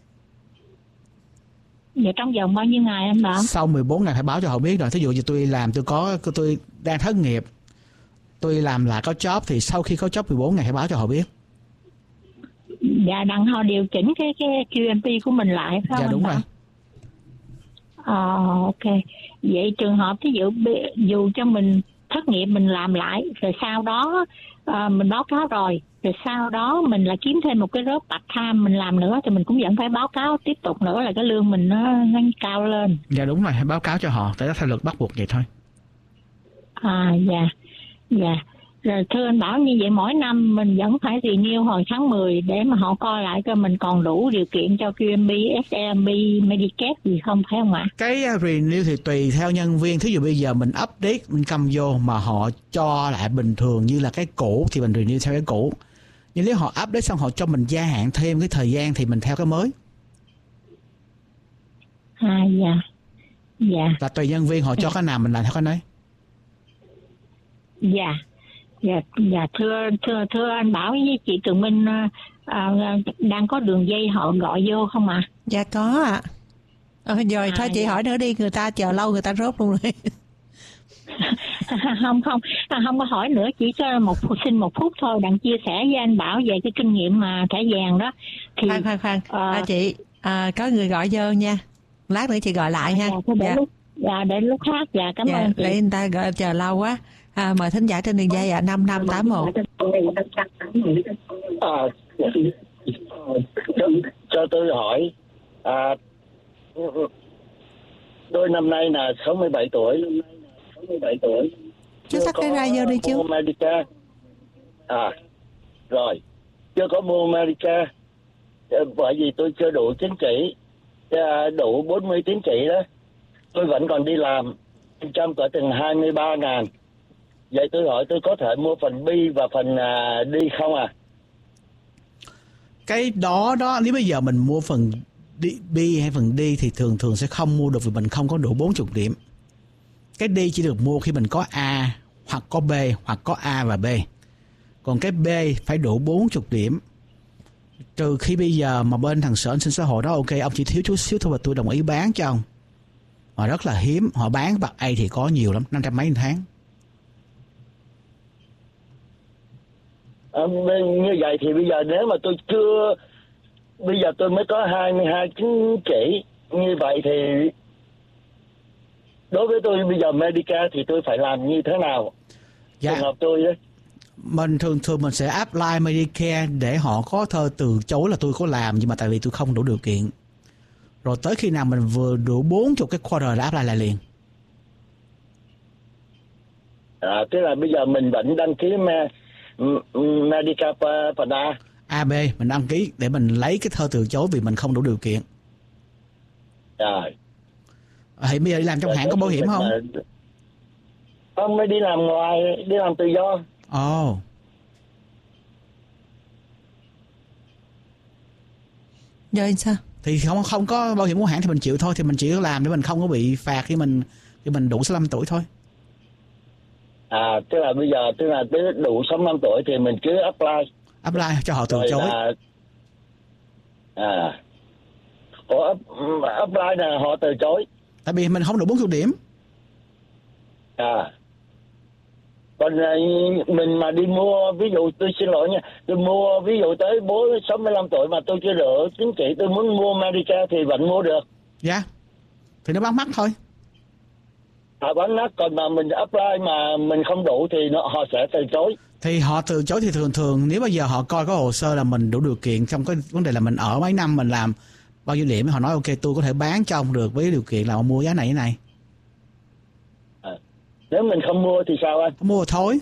O: Vậy trong vòng bao nhiêu ngày anh Bảo?
A: Sau 14 ngày phải báo cho họ biết rồi. Thí dụ như tôi đang thất nghiệp, tôi làm lại có job thì sau khi có job 14 ngày phải báo cho họ biết.
O: Dạ, đặng họ điều chỉnh cái QMP của mình lại phải không?
A: Dạ đúng rồi.
O: Ok. Vậy trường hợp ví dụ dù cho mình thất nghiệp mình làm lại rồi sau đó mình báo cáo rồi sau đó mình lại kiếm thêm một cái job part time mình làm nữa thì mình cũng vẫn phải báo cáo tiếp tục nữa là cái lương mình nó cao lên.
A: Dạ đúng rồi, báo cáo cho họ, tại đó theo luật bắt buộc vậy thôi.
O: Dạ. Rồi thưa anh Bảo, như vậy mỗi năm mình vẫn phải renew hồi tháng 10 để mà họ coi lại coi mình còn đủ điều kiện cho QMB, SMB, Medicare gì không phải không ạ?
A: Cái renew thì tùy theo nhân viên. Thí dụ bây giờ mình update, mình cầm vô mà họ cho lại bình thường như là cái cũ thì mình renew theo cái cũ. Nhưng nếu họ update xong họ cho mình gia hạn thêm cái thời gian thì mình theo cái mới.
O: Dạ.
A: Là tùy nhân viên họ cho cái nào mình làm theo cái đấy.
O: Dạ, thưa anh Bảo với chị Tường Minh, đang có đường dây họ gọi vô không ạ?
B: Dạ có ạ. Rồi thôi chị hỏi nữa đi, người ta chờ lâu người ta rốt luôn rồi.
O: Không có hỏi nữa, chỉ cho xin một phút thôi, đặng chia sẻ với anh Bảo về cái kinh nghiệm mà thẻ vàng đó. Thì
B: khoan chị có người gọi vô nha, lát nữa chị gọi lại ha.
O: Để lúc khác. Cảm ơn chị.
B: Để người ta gọi chờ lâu quá. Mời thính giả trên đường dây 5581.
P: Cho tôi hỏi, tôi năm nay là 67 tuổi.
B: Chú tắt cái radio đi chú.
P: Medica. Rồi, chưa có mua Medica. Bởi vì tôi chưa đủ tín chỉ, đủ 40 tín chỉ đó. Tôi vẫn còn đi làm, trong cỡ từng 23.000. Vậy tôi hỏi tôi có thể mua phần B và phần D không à?
A: Cái đó nếu bây giờ mình mua phần B hay phần D thì thường sẽ không mua được vì mình không có đủ 40 điểm. Cái D chỉ được mua khi mình có A hoặc có B hoặc có A và B. Còn cái B phải đủ 40 điểm. Trừ khi bây giờ mà bên thằng Sở An sinh xã hội đó ok, ông chỉ thiếu chút xíu thôi và tôi đồng ý bán cho ông. Họ rất là hiếm, họ bán bạc A thì có nhiều lắm, 500 mấy một tháng.
P: Như vậy thì bây giờ nếu mà tôi chưa, bây giờ tôi mới có 22 chứng chỉ, như vậy thì đối với tôi bây giờ Medica thì tôi phải làm như thế nào?
A: Dạ.
P: Trường hợp tôi ấy.
A: Mình thường mình sẽ apply Medicare để họ có thơ từ chối là tôi có làm nhưng mà tại vì tôi không đủ điều kiện. Rồi tới khi nào mình vừa đủ 40 cái quarter là apply lại liền.
P: Tức là bây giờ mình vẫn đăng ký Medicare phần A.
A: AB mình đăng ký để mình lấy cái thơ từ chối vì mình không đủ điều kiện.
P: Rồi.
A: Hiện bây giờ đi làm trong hãng có bảo hiểm không?
P: Không, mới đi làm ngoài, đi làm tự do.
A: Ồ.
B: Rồi sao?
A: Thì không có bảo hiểm của hãng thì mình chịu thôi, thì mình chỉ có làm để mình không có bị phạt khi mình đủ 65 tuổi thôi.
P: Tức là bây giờ tức là đủ 65 tuổi thì mình cứ apply
A: cho họ từ chối.
P: Apply là họ từ chối.
A: Tại vì mình không đủ 40 điểm.
P: Còn mình mà đi mua, ví dụ tôi xin lỗi nha, tôi mua ví dụ tới 65 tuổi mà tôi chưa được chứng chỉ, tôi muốn mua Medicare thì vẫn mua được.
A: Dạ. Thì nó bán mắc thôi.
P: Bán mắc, còn mà mình apply mà mình không đủ thì họ sẽ từ chối.
A: Thì họ từ chối thì thường nếu bây giờ họ coi có hồ sơ là mình đủ điều kiện, trong cái vấn đề là mình ở mấy năm mình làm bao nhiêu điểm, họ nói ok tôi có thể bán cho ông được với điều kiện là ông mua giá này.
P: Nếu mình không mua thì sao anh?
A: Không mua thôi.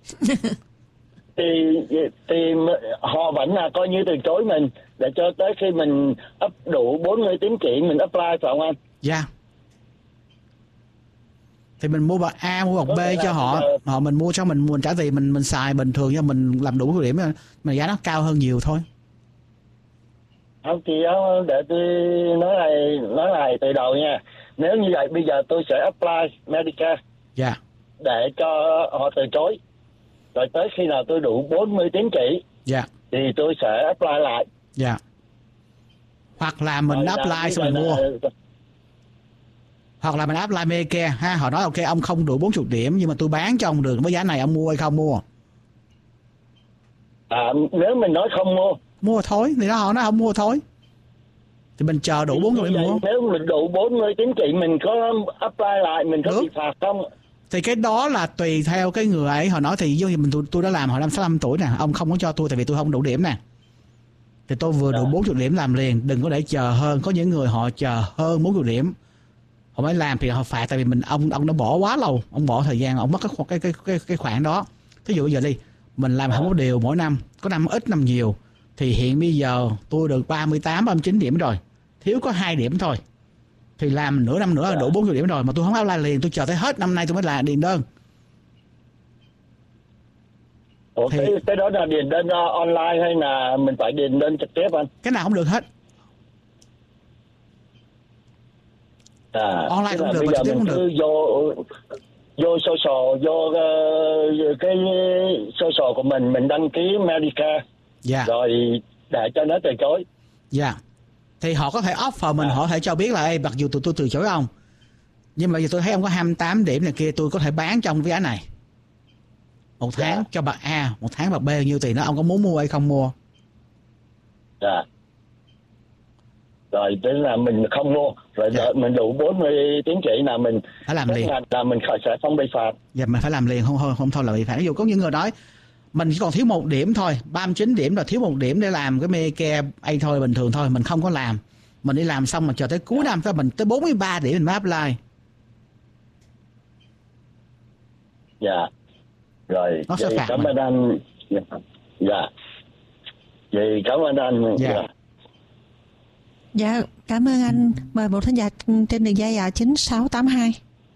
P: thì họ vẫn là coi như từ chối mình để cho tới khi mình đủ 40 tín chỉ mình apply phải không anh?
A: Dạ. Thì mình mua bậc A, mua bậc B cho họ mình mua cho mình trả tiền mình xài bình thường cho mình làm đủ điểm mà giá nó cao hơn nhiều thôi.
P: Không thì để tôi nói lại từ đầu nha. Nếu như vậy bây giờ tôi sẽ apply Medicare.
A: Dạ.
P: Để cho họ từ chối. Rồi tới khi nào tôi đủ 40 tín chỉ.
A: Dạ.
P: Thì tôi sẽ apply lại.
A: Dạ. Hoặc là mình apply xong mình mua. Hoặc là mình apply Medicare ha, họ nói ok ông không đủ 40 điểm nhưng mà tôi bán cho ông được với giá này, ông mua hay không mua?
P: Nếu mình nói không
A: mua thôi thì họ nói không mua thôi. Thì mình chờ đủ 40 điểm mua.
P: Nếu mình đủ 40 tín chỉ mình có apply lại, mình có bị phạt không?
A: Thì cái đó là tùy theo cái người ấy, họ nói thì giống như tôi đã làm hồi 65 tuổi nè, ông không có cho tôi tại vì tôi không đủ điểm nè. Thì tôi vừa đủ 40 điểm làm liền, đừng có để chờ hơn. Có những người họ chờ hơn 40 điểm họ mới làm thì họ phạt, tại vì ông đã bỏ quá lâu, ông bỏ thời gian, ông mất cái khoản đó. Thí dụ bây giờ đi, mình làm không có điều mỗi năm, có năm ít năm nhiều, thì hiện bây giờ tôi được 38, 39 điểm rồi, thiếu có 2 điểm thôi, thì làm nửa năm nữa là đủ 40 điểm rồi, mà tôi không apply liền, tôi chờ tới hết năm nay tôi mới là điền đơn.
P: Ủa, thì cái đó là điền đơn online hay là mình phải điền đơn trực tiếp anh?
A: Cái nào cũng được hết. Online cũng được mà trực tiếp cũng được.
P: Vô social, vô cái social của mình đăng ký Medicare.
A: Dạ.
P: Rồi để cho nó từ chối.
A: Dạ. Thì họ có thể offer mình, họ có thể cho biết là mặc dù tụi tôi từ chối ông, Nhưng mà giờ tôi thấy ông có 28 điểm này kia, tôi có thể bán cho ông cái giá này. Một tháng cho bậc A, một tháng bậc B bao nhiêu tiền đó, ông có muốn mua hay không mua?
P: Dạ. Rồi tức là mình không mua, rồi đợi mình đủ 40 tín chỉ là mình
A: phải làm liền,
P: là mình sẽ không bị phạt.
A: Dạ mình phải làm liền, không thôi là bị phạt. Ví dụ có những người nói mình chỉ còn thiếu 1 điểm thôi, 39 điểm rồi thiếu 1 điểm để làm cái Medicare A thôi, bình thường thôi, mình không có làm. Mình đi làm xong mà chờ tới cuối năm mình tới 43 điểm mình mới apply.
P: Dạ. Rồi,
A: nó sẽ phạt
P: cảm ơn anh. Dạ. Vậy cảm ơn anh.
A: Dạ.
B: Dạ, cảm ơn anh. Mời một thính giả trên đường dây 9682.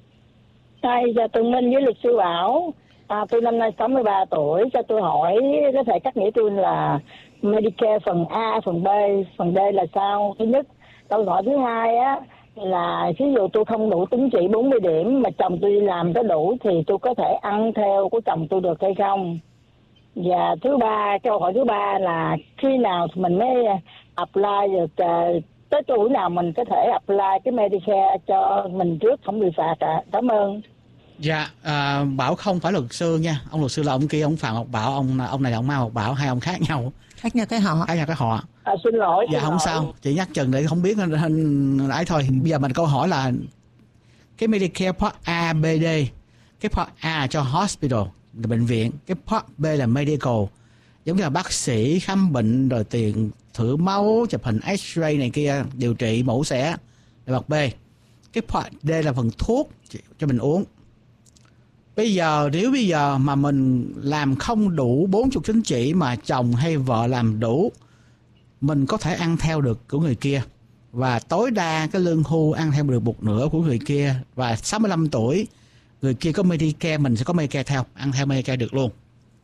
Q: Dạ, Tường Minh với luật sư Bảo. Tôi năm nay 63 tuổi, cho tôi hỏi có thể cắt nghĩa tôi là Medicare phần A, phần B, phần D là sao? Thứ nhất. Câu hỏi thứ hai á là ví dụ tôi không đủ tín chỉ 40 điểm mà chồng tôi đi làm có đủ thì tôi có thể ăn theo của chồng tôi được hay không? Và câu hỏi thứ ba là khi nào thì mình mới apply được, tới tuổi nào mình có thể apply cái Medicare cho mình trước không bị phạt ạ? Cảm ơn.
A: Dạ, Bảo không phải luật sư nha. Ông luật sư là ông kia, ông Phạm Ngọc Bảo, ông này là ông Mai Ngọc Bảo, hai ông khác nhau.
B: Khác nhau cái họ.
Q: Xin lỗi.
A: Dạ không sao, chỉ nhắc chừng để không biết ấy thôi. Bây giờ mình câu hỏi là cái Medicare Part A, B, D. Cái Part A là cho hospital, là bệnh viện. Cái Part B là medical, giống như là bác sĩ khám bệnh rồi tiền thử máu, chụp hình X-ray này kia, điều trị mổ xẻ là Part B. Cái Part D là phần thuốc cho mình uống. Nếu bây giờ mà mình làm không đủ 40 tín chỉ mà chồng hay vợ làm đủ, mình có thể ăn theo được của người kia, và tối đa cái lương hưu ăn theo được một nửa của người kia. Và 65 tuổi người kia có Medicare, mình sẽ có Medicare theo, ăn theo Medicare được luôn.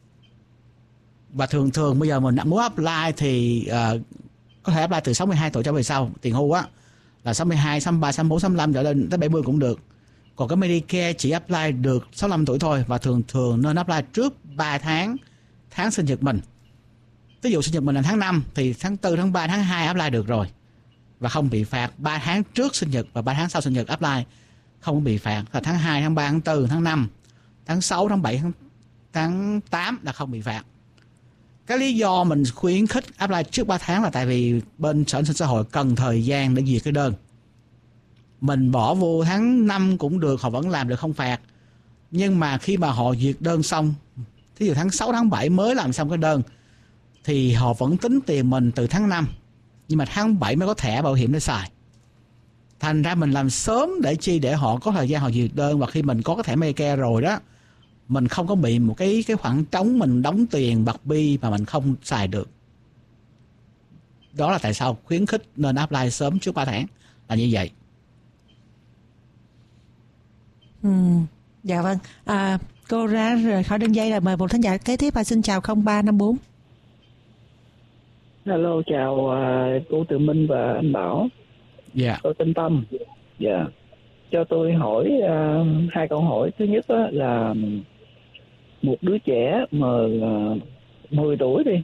A: Và thường bây giờ mình muốn apply thì có thể apply từ 62 tuổi trở về sau, tiền hưu á là 62, 63, 64, 65 trở lên tới 70 cũng được. Còn cái Medicare chỉ apply được 65 tuổi thôi, và thường nên apply trước 3 tháng sinh nhật mình. Ví dụ sinh nhật mình là tháng 5 thì tháng 4, tháng 3, tháng 2 apply được rồi và không bị phạt. 3 tháng trước sinh nhật và 3 tháng sau sinh nhật apply không bị phạt. Là tháng 2, tháng 3, tháng 4, tháng 5, tháng 6, tháng 7, tháng 8 là không bị phạt. Cái lý do mình khuyến khích apply trước 3 tháng là tại vì bên Sở An sinh xã hội cần thời gian để duyệt cái đơn. Mình bỏ vô tháng 5 cũng được, họ vẫn làm được, không phạt. Nhưng mà khi mà họ duyệt đơn xong, thí dụ tháng 6, tháng 7 mới làm xong cái đơn, thì họ vẫn tính tiền mình từ tháng 5. Nhưng mà tháng 7 mới có thẻ bảo hiểm để xài. Thành ra mình làm sớm để họ có thời gian họ duyệt đơn. Và khi mình có cái thẻ Medicare rồi đó, mình không có bị một cái khoảng trống mình đóng tiền bạc bi mà mình không xài được. Đó là tại sao khuyến khích nên apply sớm trước 3 tháng là như vậy.
B: Dạ vâng. Cô ra rời khỏi đường dây là mời một thính giả kế tiếp. Xin chào 0354.
R: Hello, chào cô Từ Minh và anh Bảo.
A: Dạ.
R: Tôi tên Tâm. Dạ. Cho tôi hỏi 2 câu hỏi. Thứ nhất là một đứa trẻ mà 10 tuổi đi,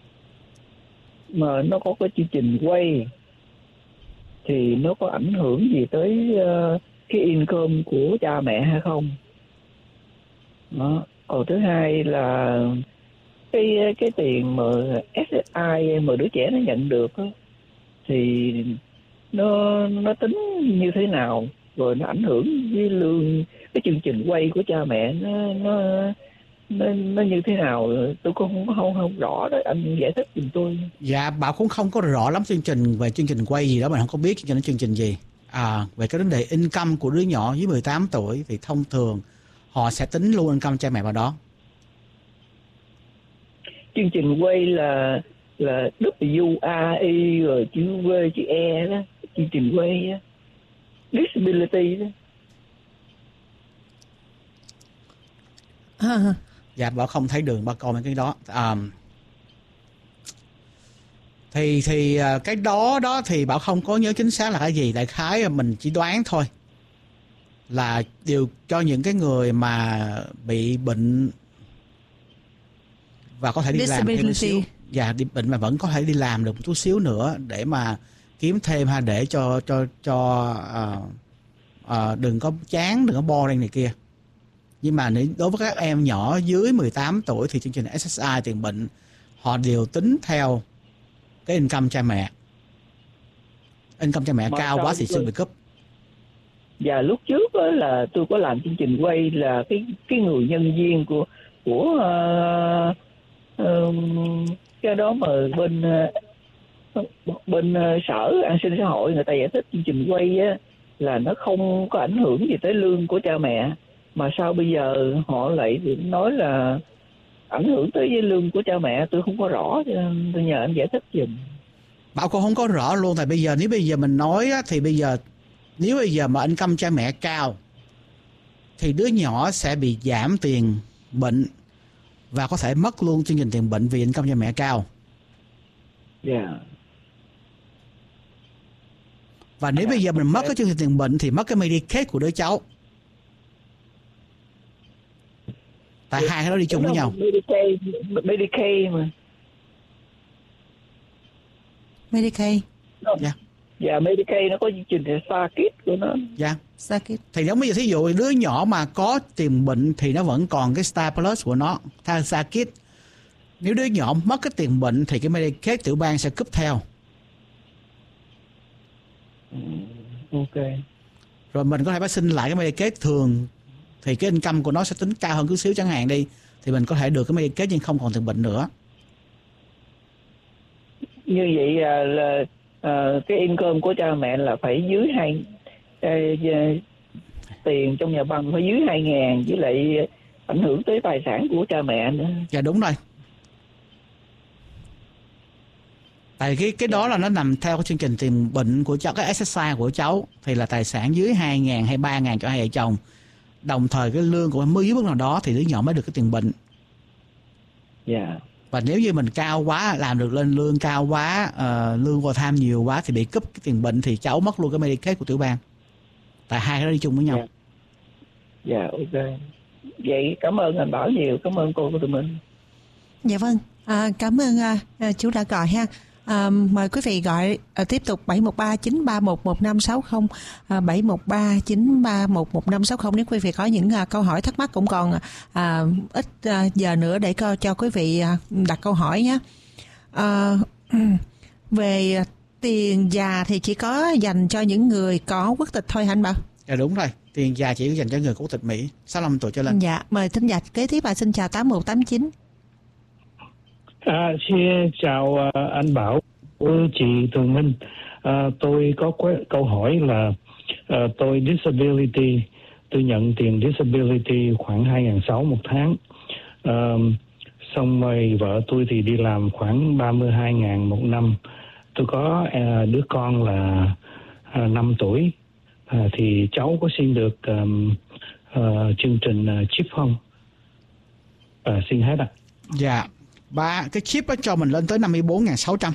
R: mà nó có cái chương trình quay thì nó có ảnh hưởng gì tới cái income của cha mẹ hay không? Đó. Còn thứ hai là cái tiền mà SSI mà đứa trẻ nó nhận được đó, thì nó tính như thế nào, rồi nó ảnh hưởng với lương, cái chương trình quay của cha mẹ nó như thế nào? Tôi cũng không rõ đó, anh giải thích giùm tôi.
A: Dạ, Bảo cũng không có rõ lắm chương trình quay gì đó, mình không có biết chương trình gì. Về cái vấn đề income của đứa nhỏ dưới 18 tuổi thì thông thường họ sẽ tính luôn income cha mẹ vào đó.
R: Chương trình quay là WAI rồi chữ V chữ E đó, chương trình quay đó. Disability đó.
A: Dạ, Bảo không thấy đường, Bảo coi mấy cái đó. Thì cái đó thì Bảo không có nhớ chính xác là cái gì. Đại khái mình chỉ đoán thôi, là điều cho những cái người mà bị bệnh và có thể đi làm thêm một xíu. Dạ, đi bệnh mà vẫn có thể đi làm được một chút xíu nữa để mà kiếm thêm, hay để cho đừng có chán, đừng có boring này kia. Nhưng mà đối với các em nhỏ dưới 18 tuổi thì chương trình SSI tiền bệnh họ đều tính theo cái income cha mẹ. Income cha mẹ
R: Mà
A: cao quá thì sẽ bị cúp.
R: Và lúc trước đó là tôi có làm chương trình quay là cái người nhân viên của cái đó mà bên sở an sinh xã hội người ta giải thích chương trình quay á là nó không có ảnh hưởng gì tới lương của cha mẹ, mà sao bây giờ họ lại nói là ảnh hưởng tới lương của cha mẹ? Tôi không có rõ, cho nên tôi nhờ anh giải thích giùm.
A: Bảo con không có rõ luôn. Tại bây giờ nếu bây giờ mình nói á, thì bây giờ nếu bây giờ mà income cha mẹ cao thì đứa nhỏ sẽ bị giảm tiền bệnh và có thể mất luôn chương trình tiền bệnh vì income cha mẹ cao.
R: Yeah.
A: Và nếu bây giờ mình mất cái chương trình tiền bệnh thì mất cái Medicaid của đứa cháu. Tại hai cái đó đi chung với nhau.
R: Medicaid mà.
B: Medicaid.
A: Dạ.
R: Dạ, Medicaid nó có chương trình STAR-KID của nó.
A: Dạ.
B: STAR-KID.
A: Thì giống bây giờ thí dụ đứa nhỏ mà có tiền bệnh thì nó vẫn còn cái Star Plus của nó, thay STAR-KID. Nếu đứa nhỏ mất cái tiền bệnh thì cái Medicaid tiểu bang sẽ cúp theo.
R: Ok.
A: Rồi mình có thể phải xin lại cái Medicaid thường thì cái income của nó sẽ tính cao hơn chút xíu chẳng hạn đi, thì mình có thể được cái Medicaid nhưng không còn tiền bệnh nữa.
R: Như vậy là cái income của cha mẹ là phải dưới tiền trong nhà băng phải dưới 2.000, với lại ảnh hưởng tới tài sản của cha mẹ nữa.
A: Dạ đúng rồi. Tại cái đó là nó nằm theo cái chương trình tiền bệnh của cháu, cái SSI của cháu thì là tài sản dưới 2.000 hay 3.000 cho hai vợ chồng. Đồng thời cái lương của mới dưới mức nào đó thì đứa nhỏ mới được cái tiền bệnh.
R: Dạ.
A: Và nếu như mình cao quá, làm được lên lương cao quá, lương overtime nhiều quá thì bị cúp cái tiền bệnh thì cháu mất luôn cái Medicaid của tiểu bang. Tại hai cái đó đi chung với nhau.
R: Dạ, ok. Vậy cảm ơn anh Bảo nhiều, cảm ơn cô của tụi mình.
B: Dạ vâng, cảm ơn chú đã gọi ha. Mời quý vị gọi tiếp tục 713-931-1560, 713-931-1560 nếu quý vị có những câu hỏi thắc mắc. Cũng còn ít giờ nữa để cho quý vị đặt câu hỏi nhé. Về tiền già thì chỉ có dành cho những người có quốc tịch thôi hả anh Bảo?
A: Dạ đúng rồi, tiền già chỉ dành cho người có quốc tịch Mỹ 65 tuổi trở lên.
B: Dạ, mời thính giả kế tiếp. Xin chào 8189.
S: Xin chào anh Bảo, chị Tường Minh. Tôi có câu hỏi là tôi disability, tôi nhận tiền disability khoảng 2.600 một tháng. Xong rồi vợ tôi thì đi làm khoảng 32.000 một năm. Tôi có đứa con là 5 tuổi. Thì cháu có xin được chương trình chip không? Xin hết ạ.
A: Dạ. Cái chip đó cho mình lên tới 54.600.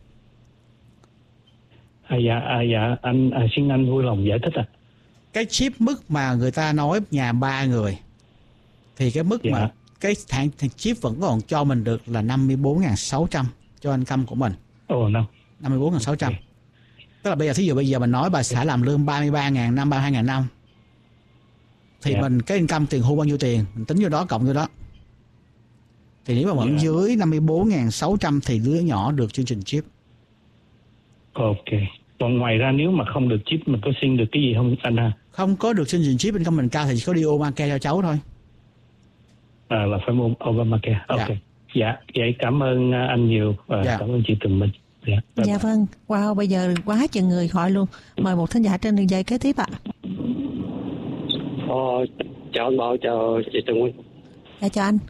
S: Dạ, anh xin anh vui lòng giải thích ạ.
A: Cái chip mức mà người ta nói nhà 3 người thì cái mức mà cái hãng chip vẫn còn cho mình được là 54.600 cho income của mình. 54.600. Okay. Tức là bây giờ mình nói bà xã làm lương 33.000 năm, 32.000 năm thì mình cái income tiền hưu bao nhiêu tiền mình tính vô đó cộng vô đó. Thì nếu mà vẫn dưới 54.600 thì đứa nhỏ được chương trình chip.
S: Ok. Còn ngoài ra nếu mà không được chip mình có xin được cái gì không anh ha?
A: Không có được chương trình chip income mình cao thì chỉ có đi Obamacare cho cháu thôi.
S: Là phải mua Obamacare. Ok. Dạ, vậy cảm ơn anh nhiều và cảm ơn chị Tường Minh.
B: Dạ vâng. Wow, bây giờ quá chừng người gọi luôn. Mời một thính giả trên đường dây kế tiếp ạ.
T: Chào anh Bảo, chào chị Tường Minh.
B: Dạ chào anh.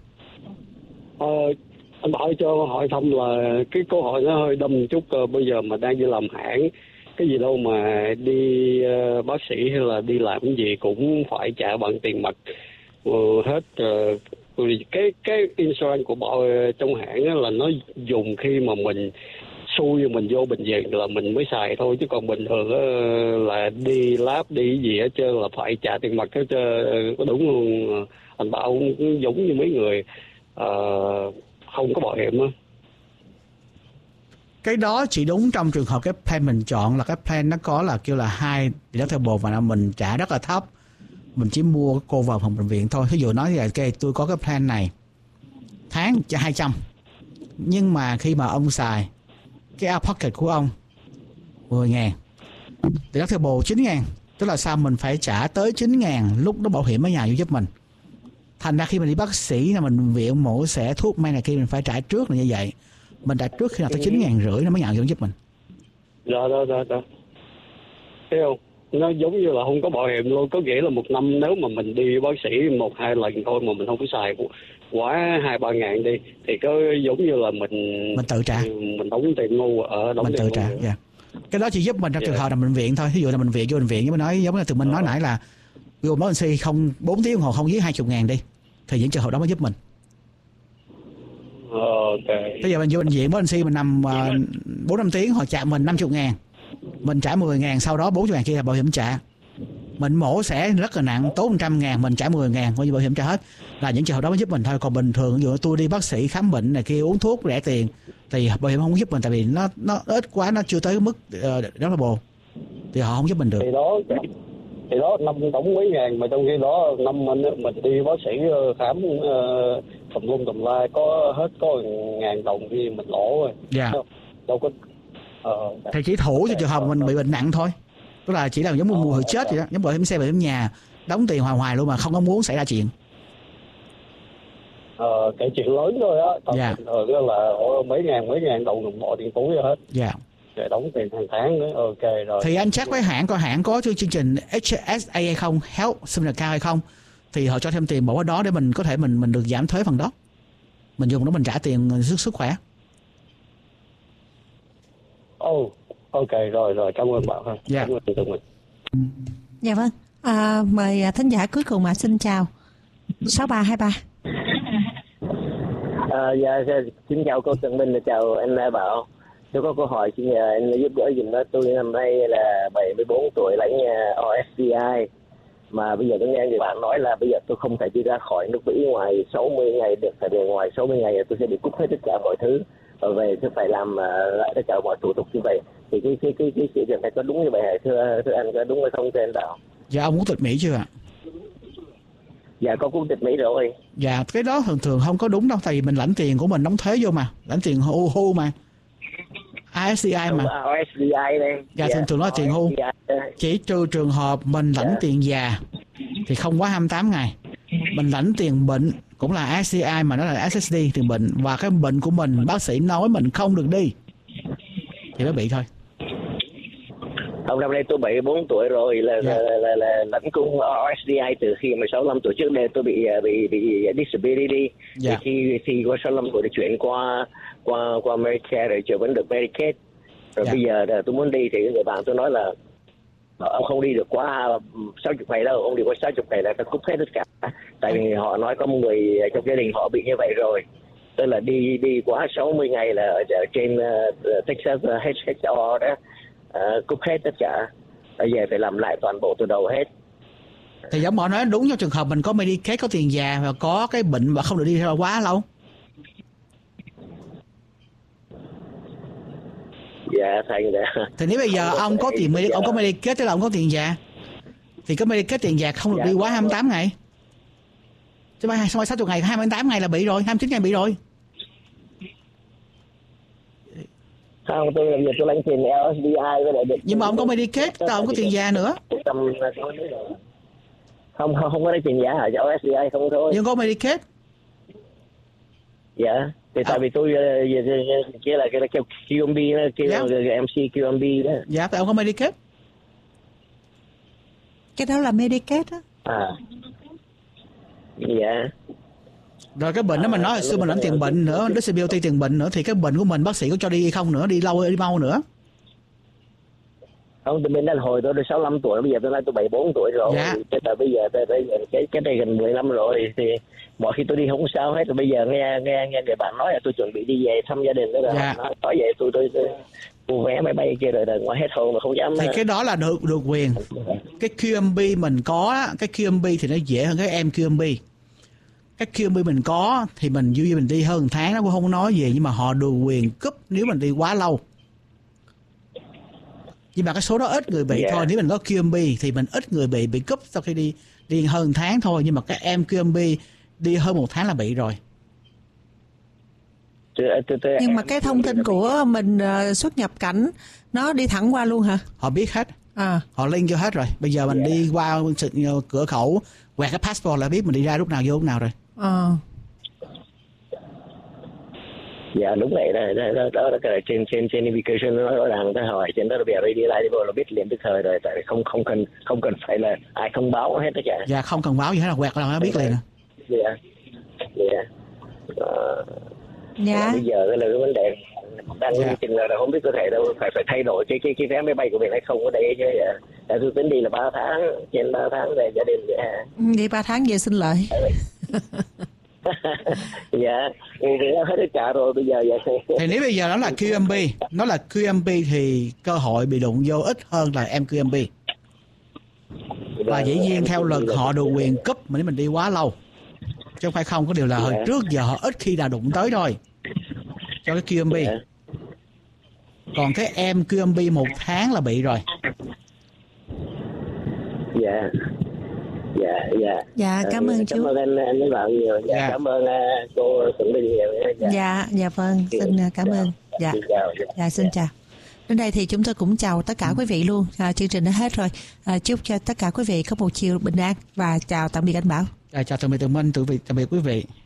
T: Anh Bảo cho hỏi thăm là cái câu hỏi nó hơi đâm chút. Bây giờ mà đang đi làm hãng cái gì đâu mà đi bác sĩ hay là đi làm cái gì cũng phải trả bằng tiền mặt hết. Cái insurance của bảo trong hãng là nó dùng khi mà mình xui mình vô bệnh viện là mình mới xài thôi, chứ còn bình thường là đi lab đi gì hết trơn là phải trả tiền mặt hết trơn. Có đúng luôn anh Bảo, giống như mấy người không có bảo hiểm á.
A: Cái đó chỉ đúng trong trường hợp cái plan mình chọn là cái plan nó có là kêu là high deductible và mình trả rất là thấp. Mình chỉ mua cô vào phòng bệnh viện thôi. Ví dụ nói là okay, tôi có cái plan này tháng cho 200, nhưng mà khi mà ông xài cái out pocket của ông 10.000, deductible 9.000, tức là sao mình phải trả tới 9.000 lúc đó bảo hiểm ở nhà vô giúp mình. Thành ra khi mình đi bác sĩ là mình viện mổ xẻ thuốc men này kia mình phải trả trước là như vậy. Mình trả trước khi nào tới 9.500 nó mới nhận vô giúp mình.
T: Rồi. Thấy không? Nó giống như là không có bảo hiểm luôn. Có nghĩa là một năm nếu mà mình đi bác sĩ 1-2 lần thôi mà mình không có xài quá 2-3 ngàn đi thì có giống như là mình
A: tự trả,
T: mình đóng tiền ngu ở đóng
A: mình
T: tiền
A: tự trả. Yeah. Cái đó chỉ giúp mình trong trường hợp là bệnh viện thôi. Ví dụ là bệnh viện vô bệnh viện, giống nói giống như tụi mình nói nãy là vô emergency không 4 tiếng đồng hồ không dưới 20.000 đi, thì những trường hợp đó mới giúp mình.
T: Okay.
A: Bây giờ mình vô bệnh viện emergency mình nằm 4-5 tiếng họ trả mình 50.000, mình trả 10.000, sau đó 40.000 kia là bảo hiểm trả. Mình mổ xẻ rất là nặng tốn 100.000, mình trả 10.000 coi như bảo hiểm trả hết. Là những trường hợp đó mới giúp mình thôi. Còn bình thường ví dụ tôi đi bác sĩ khám bệnh này kia uống thuốc rẻ tiền thì bảo hiểm không giúp mình, tại vì nó ít quá, nó chưa tới mức đó là bồ thì họ không giúp mình được.
T: Thì đó năm đóng mấy ngàn mà trong khi đó năm mình đi bác sĩ khám tùm la có hết có 1.000 đồng thì mình lỗ rồi.
A: Dạ.
T: Đâu có
A: thì chỉ thủ cho trường hợp mình bị bệnh nặng thôi, tức là chỉ là giống mua người chết vậy đó, giống bảo hiểm xe bảo hiểm nhà đóng tiền hoài luôn mà không có muốn xảy ra chuyện.
T: Cái chuyện lớn thôi á. Còn đó là mấy ngàn đồng đồng bộ tiền túi hết.
A: Dạ.
T: Để đóng tiền hàng tháng nữa. Ok rồi.
A: Thì anh check với hãng coi hãng có chương trình HSA hay không, Health Similar cao hay không, thì họ cho thêm tiền bỏ vào đó để mình có thể mình được giảm thuế phần đó. Mình dùng đó mình trả tiền sức khỏe.
T: Ok rồi cảm ơn bạn.
A: Dạ.
T: Cảm ơn tụi mình.
B: Dạ vâng. Mời thính giả cuối cùng mà xin chào 6323.
U: Dạ, xin chào cô Tường Minh, chào anh Bảo. Tôi có câu hỏi xin nhờ anh giúp đỡ dùm đó. Tôi năm nay là 74 tuổi lãnh OSDI, mà bây giờ tôi nghe người bạn nói là bây giờ tôi không thể đi ra khỏi nước Mỹ ngoài 60 ngày được, tại vì ngoài 60 ngày tôi sẽ bị cúp hết tất cả mọi thứ và về tôi phải làm lại tất cả mọi thủ tục như vậy. Thì cái sự việc này có đúng như vậy hả thưa anh, có đúng hay không thưa anh Bảo?
A: Dạ, ông quốc tịch Mỹ chưa ạ?
U: Dạ có quốc tịch Mỹ rồi.
A: Dạ, cái đó thường không có đúng đâu, tại vì mình lãnh tiền của mình đóng thuế vô mà, lãnh tiền hưu mà. ISDI mà.
U: OSDI đây.
A: Dạ, thường nó là tiền hưu. Chỉ trừ trường hợp mình lãnh tiền già thì không quá 28 ngày. Mình lãnh tiền bệnh cũng là ISDI mà nó là SSD, tiền bệnh, và cái bệnh của mình bác sĩ nói mình không được đi thì mới bị thôi.
U: Hôm năm nay tôi 74 tuổi rồi, là lãnh cung OSDI từ khi mà 65 tuổi. Trước đây tôi bị disability.
A: Dạ.
U: Thì qua 65 tuổi để chuyển qua Medicare rồi trở vẫn được Medicaid. Rồi bây giờ tôi muốn đi thì người bạn tôi nói là ông không đi được quá 60 ngày đâu, ông đi qua 60 ngày là ta cúp hết tất cả. Tại vì họ nói có một người trong gia đình họ bị như vậy rồi. Tức là đi quá 60 ngày là ở trên Texas HHR đó, cúp hết tất cả. Bây giờ phải làm lại toàn bộ từ đầu hết.
A: Thì giống họ nói đúng, trong trường hợp mình có Medicaid, có tiền già và có cái bệnh mà không được đi theo quá lâu.
U: Dạ thành ra.
A: Thì nếu bây giờ ông có tiền ông có Medicaid, tức là ông có tiền già, thì có Medicaid tiền già không được đi quá 28 ngày. Chứ mà 60 ngày, 28 ngày là bị rồi, 29 ngày bị rồi.
U: Không, tôi làm việc tôi lãnh tiền LSDI với lại.
A: Nhưng mà ông có Medicaid, tao ông có tiền già nữa.
U: Không có tiền già hả? LSDI không thôi.
A: Nhưng có Medicaid.
U: Dạ. Thì tại vì tôi kia là cái QMB đó, MC QMB đó.
A: Dạ, tại ông có Medicaid.
B: Cái đó là Medicaid á.
U: Dạ.
A: Rồi cái bệnh đó mình nói hồi xưa mình lãnh tiền bệnh nữa, disability tiền bệnh nữa, thì cái bệnh của mình bác sĩ có cho đi hay không nữa, đi lâu đi mau nữa.
U: Không, tôi bên đó hồi tôi 65 tuổi, bây giờ tôi nói tôi 74 tuổi rồi.
A: Dạ.
U: Là bây giờ cái này gần 10 năm rồi thì mọi khi tôi đi không sao hết. Rồi bây giờ nghe người bạn nói là tôi chuẩn bị đi về thăm gia đình đó rồi.
A: Dạ.
U: Nói vậy tôi mua vé máy bay kia rồi ngoài hết hồn mà không dám.
A: Thì cái đó là được quyền. Cái QMB mình có, cái QMB thì nó dễ hơn cái MQMB. Cái QMB mình có thì mình duy mình đi hơn 1 tháng nó cũng không nói gì, nhưng mà họ được quyền cúp nếu mình đi quá lâu. Nhưng mà cái số đó ít người bị
U: Dạ.
A: thôi. Nếu mình có QMB thì mình ít người bị cúp sau khi đi hơn tháng thôi. Nhưng mà các em QMB đi hơn 1 tháng là bị rồi.
B: Nhưng mà cái thông tin của mình xuất nhập cảnh nó đi thẳng qua luôn hả?
A: Họ biết hết.
B: À.
A: Họ link cho hết rồi. Bây giờ mình đi qua cửa khẩu quẹt cái passport là biết mình đi ra lúc nào vô lúc nào rồi.
U: Dạ đúng vậy đó là cái trên immigration nó rõ ràng, người ta hỏi trên đó là bây giờ đi lại đi vô là biết liền tức thời rồi, tại vì không cần phải là ai thông báo hết đó cả.
A: Dạ không cần báo gì hết, là quẹt là nó biết liền.
U: Dạ. Bây giờ cái là cái vấn đề đang chừng là không biết có thể đâu phải thay đổi cái vé máy bay của mình hay không ở đây chứ. Tại tôi tính đi là 3 tháng, trên 3 tháng về gia đình vậy.
B: Đi 3 tháng về xin lợi.
U: Dạ, hết tất cả rồi bây giờ vậy.
A: Thì nếu bây giờ nó là QMB thì cơ hội bị đụng vô ít hơn là MQMB. Và dĩ nhiên theo luật họ được quyền cúp mà nếu mình đi quá lâu. Chứ không phải không, có điều là hồi trước giờ họ ít khi nào đụng tới thôi cho cái QMB. Còn cái MQMB 1 tháng là bị rồi.
U: Dạ,
B: cảm ơn chú.
U: Cảm ơn anh với bạn nhiều. Cảm ơn cô Thuận Bình nhiều.
B: Dạ vâng, xin cảm ơn. Dạ xin chào. Đến đây thì chúng tôi cũng chào tất cả quý vị luôn. Chương trình đã hết rồi. Chúc cho tất cả quý vị có một chiều bình an và chào tạm biệt anh Bảo.
A: Chào tạm biệt Tường Minh, tạm biệt quý vị.